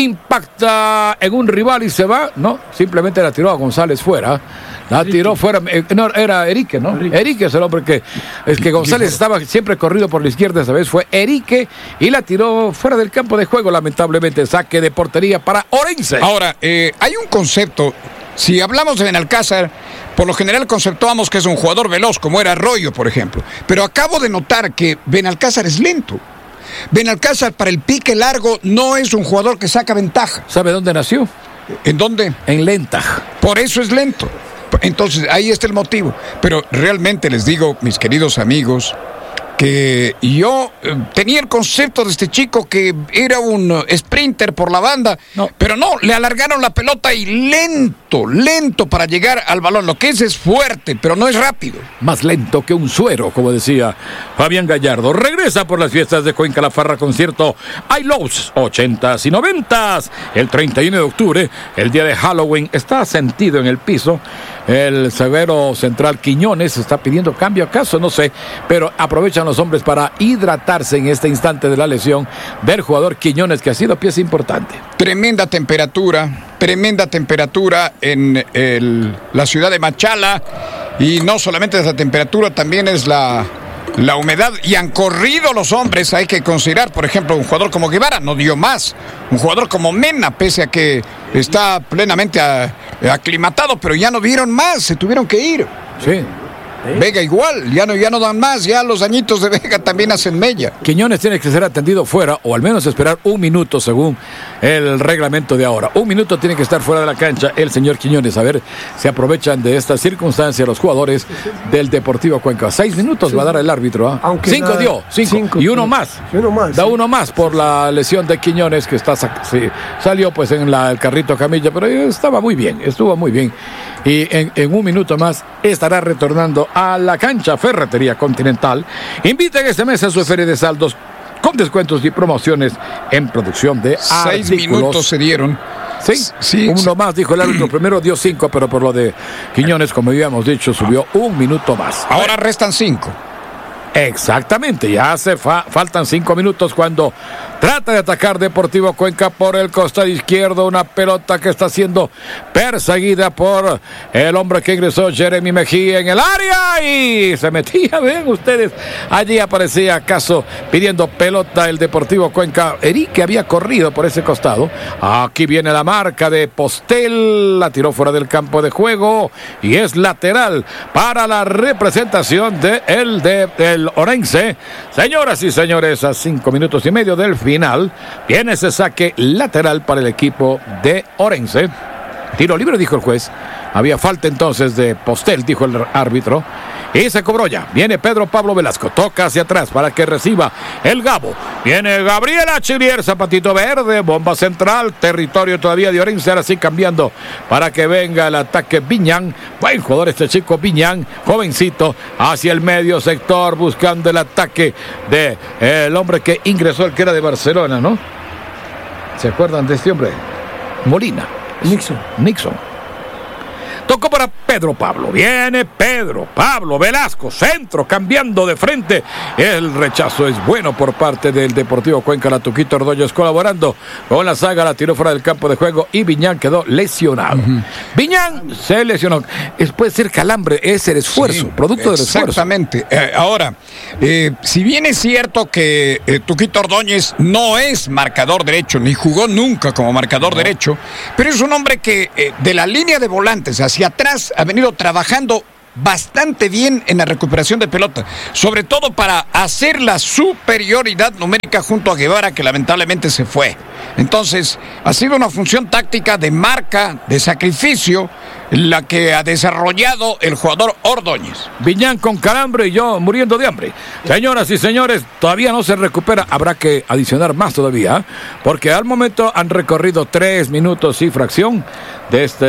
impacta en un rival y se va, no, simplemente la tiró a González fuera. La tiró fuera, eh, no, era Erique, ¿no? Erique. Erique es el hombre que, es que González estaba siempre corrido por la izquierda, esa vez fue Erique y la tiró fuera del campo de juego, lamentablemente, saque de portería para Orense. Ahora, eh, hay un concepto, si hablamos de Benalcázar, por lo general conceptuamos que es un jugador veloz, como era Arroyo, por ejemplo, pero acabo de notar que Benalcázar es lento. Benalcázar para el pique largo no es un jugador que saca ventaja. ¿Sabe dónde nació? ¿En dónde? En Lentag. Por eso es lento. Entonces, ahí está el motivo. Pero realmente les digo, mis queridos amigos, que yo eh, tenía el concepto de este chico que era un uh, sprinter por la banda, no. pero no, le alargaron la pelota y lento, lento para llegar al balón. Lo que es es fuerte, pero no es rápido. Más lento que un suero, como decía Fabián Gallardo. Regresa por las fiestas de Cuenca La Farra concierto I Loves ochentas y noventas. El treinta y uno de octubre, el día de Halloween, está sentido en el piso. El severo central Quiñones está pidiendo cambio, acaso, no sé, pero aprovechan los hombres para hidratarse en este instante de la lesión del jugador Quiñones, que ha sido pieza importante. Tremenda temperatura, tremenda temperatura en el, la ciudad de Machala, y no solamente es la temperatura, también es la... la humedad, y han corrido los hombres. Hay que considerar, por ejemplo, un jugador como Guevara no dio más, un jugador como Mena, pese a que está plenamente a, aclimatado, pero ya no dieron más, se tuvieron que ir. Sí. ¿Eh? Vega igual, ya no, ya no dan más, ya los añitos de Vega también hacen mella. Quiñones tiene que ser atendido fuera, o al menos esperar un minuto según el reglamento de ahora. Un minuto tiene que estar fuera de la cancha el señor Quiñones. A ver si aprovechan de esta circunstancia los jugadores del Deportivo Cuenca. Seis minutos sí. va a dar el árbitro. ¿eh? Aunque cinco la... dio, cinco. cinco. Y uno más. Y uno más da sí. uno más por la lesión de Quiñones, que está sí, salió pues en la, el carrito camilla, pero estaba muy bien, estuvo muy bien. Y en, en un minuto más estará retornando a la cancha Ferretería Continental. Inviten este mes a su feria de saldos con descuentos y promociones en producción de Seis artículos. minutos se dieron. Sí, sí uno sí. más, dijo el árbitro. Primero dio cinco, pero por lo de Quiñones, como habíamos dicho, subió un minuto más. Ahora restan cinco. Exactamente, ya hace fa faltan cinco minutos cuando Trata de atacar Deportivo Cuenca por el costado izquierdo. Una pelota que está siendo perseguida por el hombre que ingresó, Jeremy Mejía, en el área. Y se metía, ven ustedes. Allí aparecía acaso pidiendo pelota el Deportivo Cuenca. Erique había corrido por ese costado. Aquí viene la marca de Postel. La tiró fuera del campo de juego. Y es lateral para la representación de el de, del Orense. Señoras y señores, a cinco minutos y medio del final. Final, viene ese saque lateral para el equipo de Orense. Tiro libre, dijo el juez. Había falta entonces de Postel, dijo el árbitro. Y se cobró ya. Viene Pedro Pablo Velasco. Toca hacia atrás para que reciba el Gabo. Viene Gabriel Achillier, zapatito verde. Bomba central. Territorio todavía de Orense. Ahora sí cambiando para que venga el ataque Viñán. Buen jugador este chico Viñán. Jovencito. Hacia el medio sector. Buscando el ataque de eh, el hombre que ingresó, el que era de Barcelona, ¿no? ¿Se acuerdan de este hombre? Molina. Nixon. Nixon. Tocó para Pedro Pablo. Viene Pedro Pablo Velasco. Centro cambiando de frente. El rechazo es bueno por parte del Deportivo Cuenca. La Tuquito Ordóñez colaborando con la saga. La tiró fuera del campo de juego y Viñán quedó lesionado. Uh-huh. Viñán se lesionó. Es, puede ser calambre. Es el esfuerzo. Sí, producto del esfuerzo. Exactamente. Eh, ahora, eh, si bien es cierto que eh, Tuquito Ordóñez no es marcador derecho, ni jugó nunca como marcador no. derecho, pero es un hombre que eh, de la línea de volantes hacia atrás ha venido trabajando bastante bien en la recuperación de pelota, sobre todo para hacer la superioridad numérica junto a Guevara, que lamentablemente se fue. Entonces ha sido una función táctica de marca, de sacrificio, la que ha desarrollado el jugador Ordóñez. Viñán con calambre y yo muriendo de hambre. Señoras y señores, todavía no se recupera. Habrá que adicionar más todavía, porque al momento han recorrido tres minutos y fracción de este,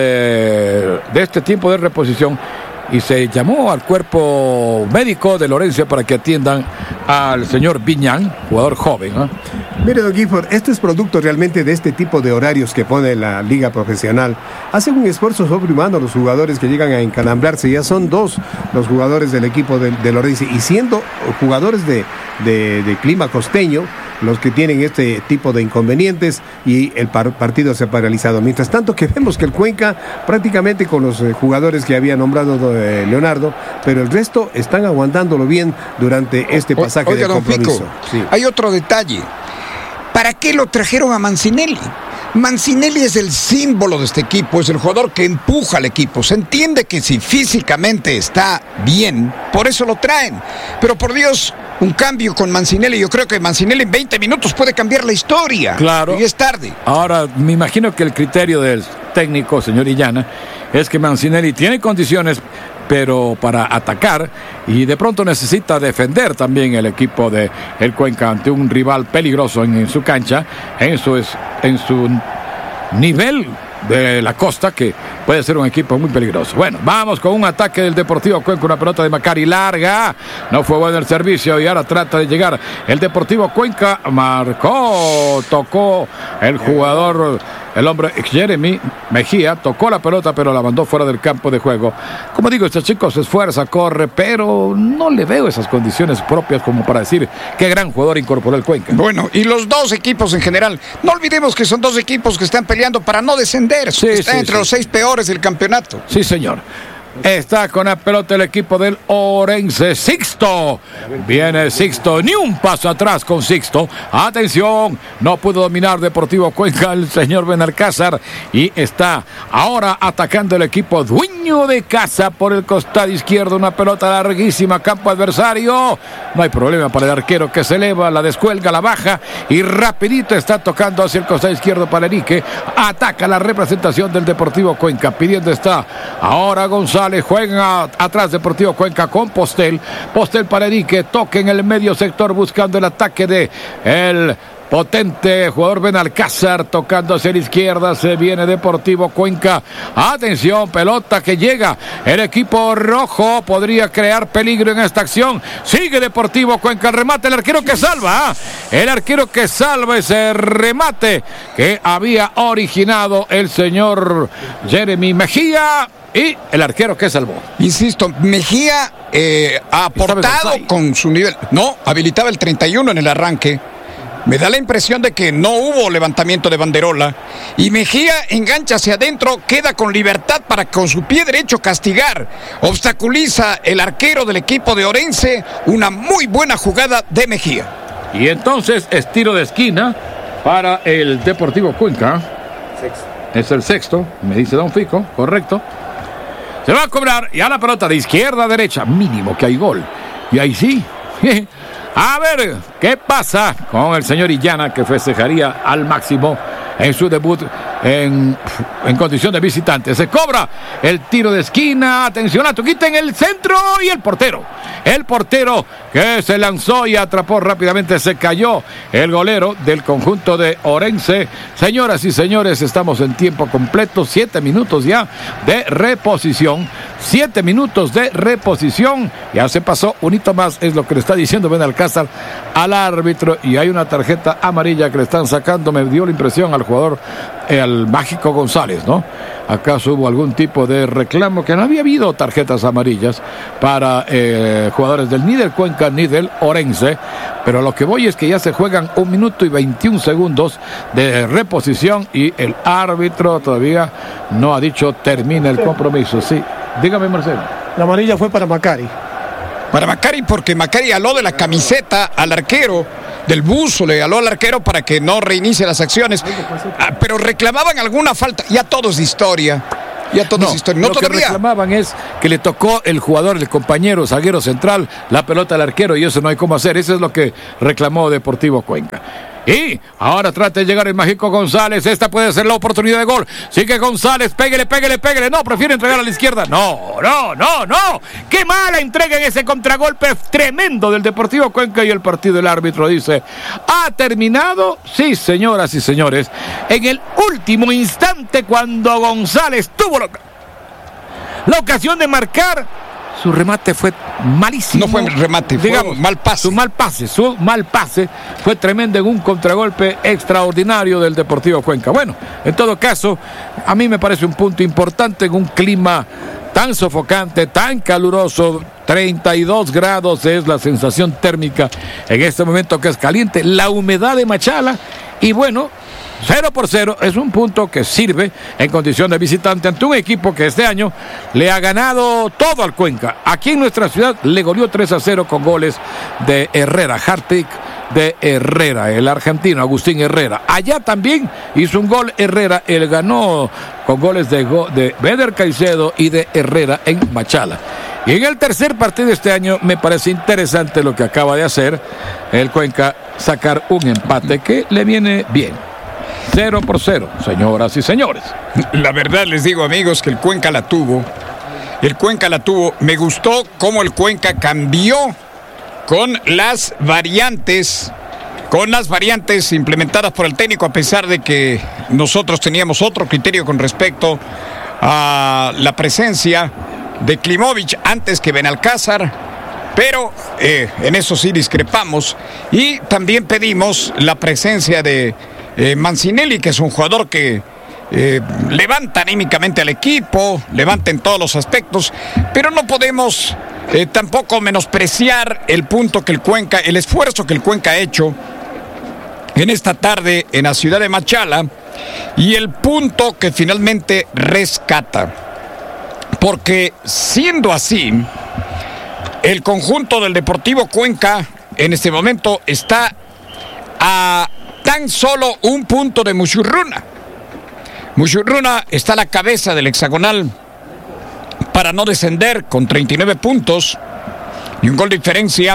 de este tiempo de reposición. Y se llamó al cuerpo médico de Lorenzo para que atiendan al señor Viñán, jugador joven, ¿eh? Mire, don Gifford, este es producto realmente de este tipo de horarios que pone la liga profesional. Hacen un esfuerzo sobrehumano los jugadores que llegan a encalambrarse. Ya son dos los jugadores del equipo de, de Lorenzo, y siendo jugadores de, de, de clima costeño los que tienen este tipo de inconvenientes, y el par partido se ha paralizado. Mientras tanto, que vemos que el Cuenca prácticamente con los eh, jugadores que había nombrado eh, Leonardo, pero el resto están aguantándolo bien durante este pasaje o, oiga, de compromiso. Fico, sí. Hay otro detalle. ¿Para qué lo trajeron a Mancinelli? Mancinelli es el símbolo de este equipo, es el jugador que empuja al equipo. Se entiende que si físicamente está bien, por eso lo traen. Pero por Dios, un cambio con Mancinelli, yo creo que Mancinelli en veinte minutos puede cambiar la historia. Claro. Y es tarde. Ahora, me imagino que el criterio del técnico, señor Illana, es que Mancinelli tiene condiciones, pero para atacar, y de pronto necesita defender también el equipo de el Cuenca ante un rival peligroso en, en su cancha, en su, en su nivel de la costa, que puede ser un equipo muy peligroso. Bueno, vamos con un ataque del Deportivo Cuenca, una pelota de Macari larga, no fue bueno el servicio y ahora trata de llegar el Deportivo Cuenca, marcó, tocó el jugador, el hombre Jeremy Mejía, tocó la pelota pero la mandó fuera del campo de juego. Como digo, este chico se esfuerza, corre, pero no le veo esas condiciones propias como para decir qué gran jugador incorporó el Cuenca. Bueno, y los dos equipos en general, no olvidemos que son dos equipos que están peleando para no descender. Sí, está sí, entre sí. los seis peores del campeonato. Sí, señor. Está con la pelota el equipo del Orense. Sixto. Viene Sixto. Ni un paso atrás con Sixto. Atención. No pudo dominar Deportivo Cuenca el señor Benalcázar. Y está ahora atacando el equipo dueño de casa por el costado izquierdo. Una pelota larguísima. Campo adversario. No hay problema para el arquero que se eleva, la descuelga, la baja. Y rapidito está tocando hacia el costado izquierdo para Erique. Ataca la representación del Deportivo Cuenca. Pidiendo está ahora González. Juega atrás Deportivo Cuenca con Postel. Postel para Erique. Toque en el medio sector buscando el ataque de el potente jugador Benalcázar, tocando hacia la izquierda. Se viene Deportivo Cuenca. Atención, pelota que llega. El equipo rojo podría crear peligro en esta acción. Sigue Deportivo Cuenca. El remate, el arquero que salva. ¿eh? El arquero que salva ese remate que había originado el señor Jeremy Mejía. Y el arquero que salvó. Insisto, Mejía eh, ha aportado con su nivel. No, habilitaba el treinta y uno en el arranque. Me da la impresión de que no hubo levantamiento de banderola y Mejía engancha hacia adentro, queda con libertad para con su pie derecho castigar. Obstaculiza el arquero del equipo de Orense, una muy buena jugada de Mejía. Y entonces es tiro de esquina para el Deportivo Cuenca. Sexto. Es el sexto, me dice Don Fico, correcto. Se va a cobrar y a la pelota de izquierda a derecha, mínimo que hay gol. Y ahí sí. A ver, ¿qué pasa con el señor Illana, que festejaría al máximo en su debut en, en condición de visitante? Se cobra el tiro de esquina. Atención a Tuquita en el centro y el portero. El portero que se lanzó y atrapó rápidamente, se cayó el golero del conjunto de Orense. Señoras y señores, estamos en tiempo completo. Siete minutos ya de reposición. Siete minutos de reposición. Ya se pasó un hito más, es lo que le está diciendo Ben Alcázar al árbitro. Y hay una tarjeta amarilla que le están sacando. Me dio la impresión al jugador, el Mágico González, ¿no? ¿Acaso hubo algún tipo de reclamo? Que no había habido tarjetas amarillas para eh, jugadores del ni del Cuenca ni del Orense. Pero lo que voy es que ya se juegan un minuto y veintiún segundos de reposición y el árbitro todavía no ha dicho termina el compromiso. Sí, dígame, Marcelo. La amarilla fue para Macari. Para Macari, porque Macari aló de la camiseta al arquero, del buzo le aló al arquero para que no reinicie las acciones. Ah, pero reclamaban alguna falta. Ya todo es historia. Ya todo no, es historia. No lo todavía. que reclamaban es que le tocó el jugador, el compañero zaguero central, la pelota al arquero, y eso no hay cómo hacer. Eso es lo que reclamó Deportivo Cuenca. Y ahora trata de llegar el Mágico González. Esta puede ser la oportunidad de gol. Sigue González, pégale, pégale, pégale. No, prefiere entregar a la izquierda. No, no, no, no. Qué mala entrega en ese contragolpe tremendo del Deportivo Cuenca. Y el partido, el árbitro dice, ¿ha terminado? Sí, señoras y señores. En el último instante, cuando González tuvo la, la ocasión de marcar, su remate fue malísimo. No fue remate, digamos, fue mal pase. Su mal pase, su mal pase fue tremendo en un contragolpe extraordinario del Deportivo Cuenca. Bueno, en todo caso, a mí me parece un punto importante en un clima tan sofocante, tan caluroso. treinta y dos grados es la sensación térmica en este momento, que es caliente. La humedad de Machala y bueno, cero por cero es un punto que sirve en condición de visitante ante un equipo que este año le ha ganado todo al Cuenca. Aquí en nuestra ciudad le goleó tres a cero con goles de Herrera, hat-trick de Herrera, el argentino Agustín Herrera. Allá también hizo un gol Herrera, él ganó con goles de, go, de Beder Caicedo y de Herrera en Machala. Y en el tercer partido de este año me parece interesante lo que acaba de hacer el Cuenca, sacar un empate que le viene bien. Cero por cero, señoras y señores. La verdad les digo, amigos, que el Cuenca la tuvo. El Cuenca la tuvo. Me gustó cómo el Cuenca cambió con las variantes, con las variantes implementadas por el técnico, a pesar de que nosotros teníamos otro criterio con respecto a la presencia de Klimovic antes que Benalcázar. Pero eh, en eso sí discrepamos. Y también pedimos la presencia de eh, Mancinelli, que es un jugador que eh, levanta anímicamente al equipo, levanta en todos los aspectos. Pero no podemos eh, tampoco menospreciar el punto que el Cuenca, el esfuerzo que el Cuenca ha hecho en esta tarde en la ciudad de Machala, y el punto que finalmente rescata. Porque siendo así, el conjunto del Deportivo Cuenca en este momento está a tan solo un punto de Muchurruna. Muchurruna está a la cabeza del hexagonal para no descender con treinta y nueve puntos y un gol de diferencia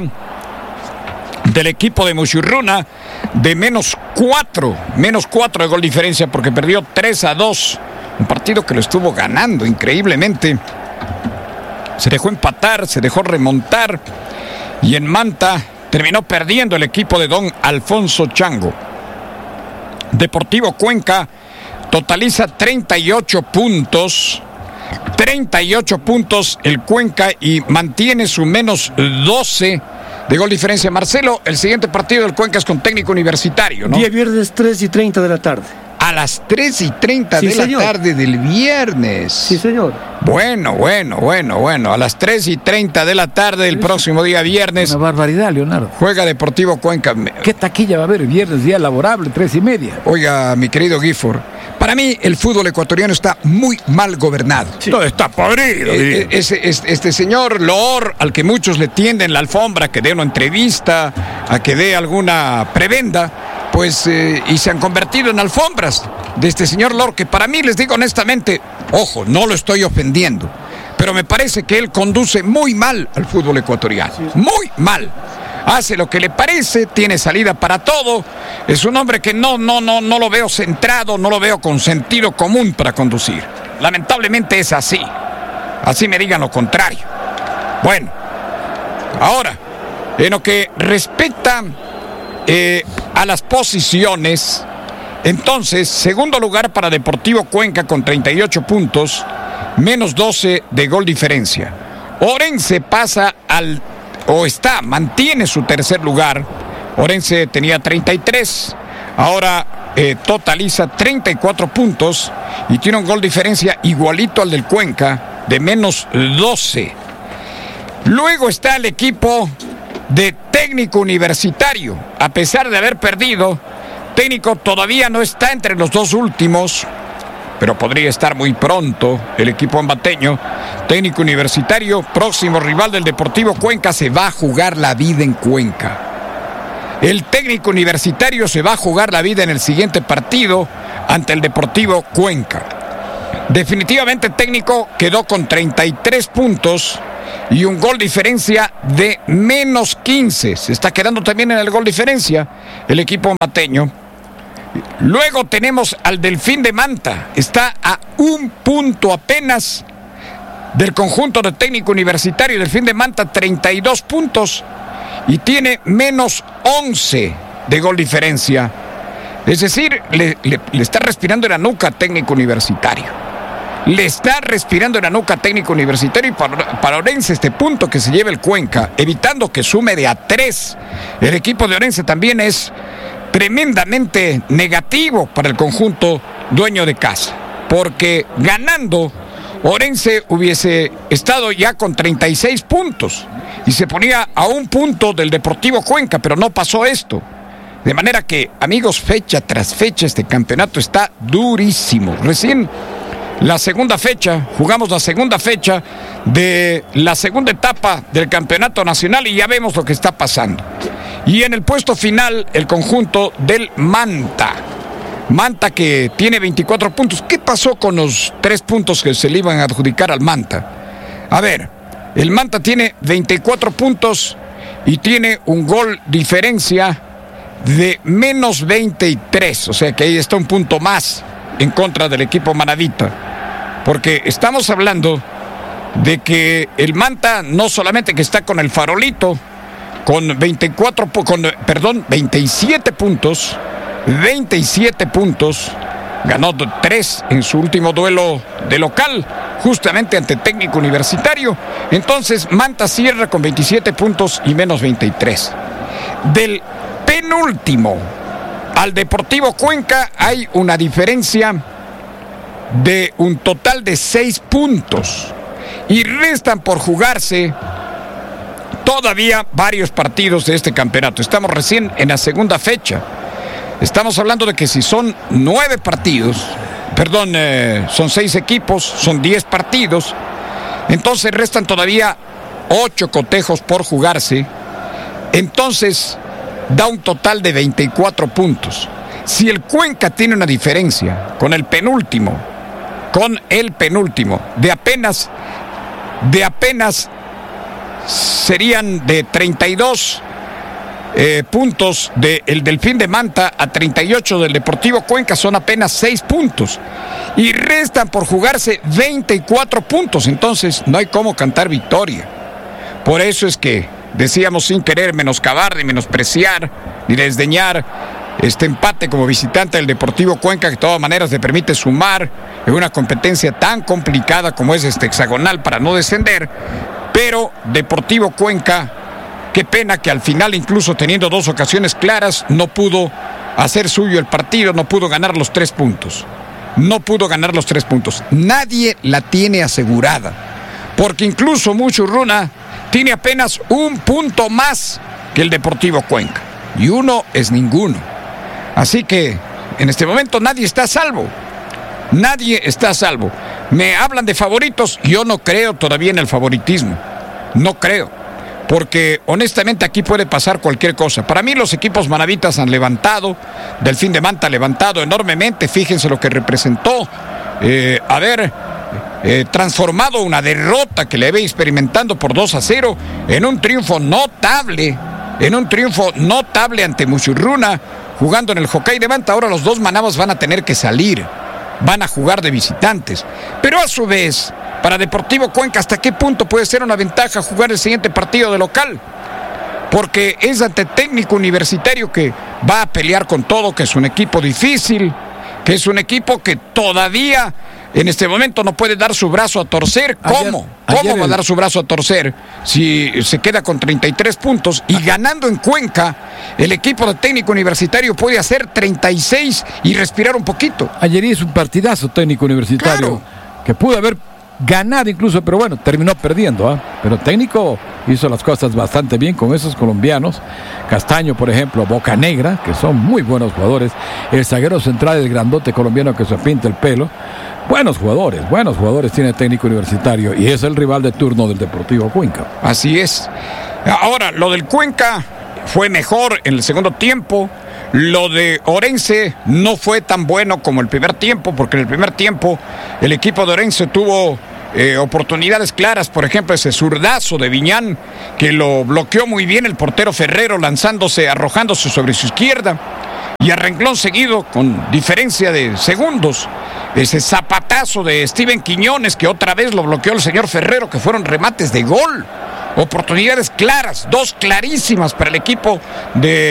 del equipo de Muchurruna de menos cuatro, menos cuatro de gol de diferencia, porque perdió tres a dos, un partido que lo estuvo ganando increíblemente. Se dejó empatar, se dejó remontar, y en Manta terminó perdiendo el equipo de don Alfonso Chango. Deportivo Cuenca totaliza treinta y ocho puntos, treinta y ocho puntos el Cuenca, y mantiene su menos doce de gol diferencia. Marcelo, el siguiente partido del Cuenca es con Técnico Universitario, ¿no? Día viernes, tres y treinta de la tarde. a las tres y treinta Sí, de señor. la tarde del viernes. Sí, señor. Bueno, bueno, bueno, bueno. A las tres y treinta de la tarde del próximo día viernes Una barbaridad, Leonardo. juega Deportivo Cuenca. Me- ¿Qué taquilla va a haber el viernes, día laborable, tres y media? Oiga, mi querido Gifford, para mí el fútbol ecuatoriano está muy mal gobernado. Todo está podrido. Eh, diría. eh, ese- este, este señor Loor, al que muchos le tienden la alfombra, que dé una entrevista, a que dé alguna prebenda, pues, eh, y se han convertido en alfombras de este señor Loor, que para mí, les digo honestamente, ojo, no lo estoy ofendiendo, pero me parece que él conduce muy mal al fútbol ecuatoriano, muy mal. Hace lo que le parece, tiene salida para todo. Es un hombre que no, no, no, no lo veo centrado, no lo veo con sentido común para conducir. Lamentablemente es así. Así me digan lo contrario. Bueno, ahora, en lo que respecta eh, a las posiciones, entonces, segundo lugar para Deportivo Cuenca con treinta y ocho puntos, menos doce de gol diferencia. Orense pasa al, o está, mantiene su tercer lugar. Orense tenía treinta y tres, ahora eh, totaliza treinta y cuatro puntos y tiene un gol diferencia igualito al del Cuenca, de menos doce. Luego está el equipo de Técnico Universitario. A pesar de haber perdido, Técnico todavía no está entre los dos últimos, pero podría estar muy pronto el equipo ambateño. Técnico Universitario, próximo rival del Deportivo Cuenca, se va a jugar la vida en Cuenca. El Técnico Universitario se va a jugar la vida en el siguiente partido ante el Deportivo Cuenca. Definitivamente Técnico quedó con treinta y tres puntos y un gol diferencia de menos quince. Se está quedando también en el gol diferencia el equipo mateño. Luego tenemos al Delfín de Manta. Está a un punto apenas del conjunto de Técnico Universitario. Delfín de Manta, treinta y dos puntos y tiene menos once de gol diferencia. Es decir, le, le, le está respirando en la nuca a Técnico Universitario. Le está respirando en la nuca Técnico Universitario y para, para Orense este punto que se lleva el Cuenca, evitando que sume de a tres. El equipo de Orense también es tremendamente negativo para el conjunto dueño de casa, porque ganando Orense hubiese estado ya con treinta y seis puntos y se ponía a un punto del Deportivo Cuenca, pero no pasó esto. De manera que, amigos, fecha tras fecha este campeonato está durísimo. Recién la segunda fecha, jugamos la segunda fecha de la segunda etapa del campeonato nacional y ya vemos lo que está pasando. Y en el puesto final, el conjunto del Manta. Manta que tiene veinticuatro puntos. ¿Qué pasó con los tres puntos que se le iban a adjudicar al Manta? A ver, el Manta tiene veinticuatro puntos y tiene un gol diferencia de menos veintitrés. O sea que ahí está un punto más en contra del equipo manadita. Porque estamos hablando de que el Manta no solamente que está con el farolito, con veinticuatro, con, perdón, veintisiete puntos, veintisiete puntos, ganó tres en su último duelo de local, justamente ante Técnico Universitario. Entonces Manta cierra con veintisiete puntos y menos veintitrés. Del penúltimo al Deportivo Cuenca hay una diferencia de un total de seis puntos y restan por jugarse todavía varios partidos de este campeonato. Estamos recién en la segunda fecha. Estamos hablando de que si son nueve partidos, perdón, eh, son seis equipos, son diez partidos, entonces restan todavía ocho cotejos por jugarse. Entonces da un total de veinticuatro puntos. Si el Cuenca tiene una diferencia con el penúltimo, con el penúltimo, de apenas, de apenas serían de treinta y dos eh, puntos del Delfín de Manta a treinta y ocho del Deportivo Cuenca, son apenas seis puntos. Y restan por jugarse veinticuatro puntos, entonces no hay cómo cantar victoria. Por eso es que decíamos, sin querer menoscabar, ni menospreciar, ni desdeñar este empate como visitante del Deportivo Cuenca, que de todas maneras le permite sumar en una competencia tan complicada como es este hexagonal para no descender. Pero Deportivo Cuenca, qué pena que al final, incluso teniendo dos ocasiones claras, no pudo hacer suyo el partido, no pudo ganar los tres puntos. No pudo ganar los tres puntos. Nadie la tiene asegurada, porque incluso Muchurruna tiene apenas un punto más que el Deportivo Cuenca, y uno es ninguno. Así que en este momento nadie está a salvo. Nadie está a salvo. Me hablan de favoritos, yo no creo todavía en el favoritismo. No creo, porque honestamente aquí puede pasar cualquier cosa. Para mí los equipos manavitas han levantado, Delfín de Manta ha levantado enormemente, fíjense lo que representó eh, haber eh, transformado una derrota que le había experimentando por dos a cero en un triunfo notable, en un triunfo notable ante Muchurruna, jugando en el Hokkaido de Manta. Ahora los dos manabos van a tener que salir, van a jugar de visitantes, pero a su vez, para Deportivo Cuenca, ¿hasta qué punto puede ser una ventaja jugar el siguiente partido de local? Porque es ante Técnico Universitario, que va a pelear con todo, que es un equipo difícil, que es un equipo que todavía en este momento no puede dar su brazo a torcer. ¿Cómo? Ayer, ¿Cómo ayer va a el... dar su brazo a torcer si se queda con treinta y tres puntos y ganando en Cuenca? El equipo de Técnico Universitario puede hacer treinta y seis y respirar un poquito. Ayer hizo un partidazo Técnico Universitario, Claro. que pudo haber ganado incluso, pero bueno, terminó perdiendo. ¿eh? Pero Técnico hizo las cosas bastante bien con esos colombianos. Castaño, por ejemplo, Bocanegra, que son muy buenos jugadores. El zaguero central, el grandote colombiano que se pinta el pelo. Buenos jugadores, buenos jugadores tiene Técnico Universitario, y es el rival de turno del Deportivo Cuenca. Así es. Ahora, lo del Cuenca fue mejor en el segundo tiempo. Lo de Orense no fue tan bueno como el primer tiempo, porque en el primer tiempo el equipo de Orense tuvo eh, oportunidades claras. Por ejemplo, ese zurdazo de Viñán, que lo bloqueó muy bien el portero Ferrero, lanzándose, arrojándose sobre su izquierda. Y a renglón seguido, con diferencia de segundos, ese zapatazo de Steven Quiñones, que otra vez lo bloqueó el señor Ferrero, que fueron remates de gol. Oportunidades claras, dos clarísimas para el equipo de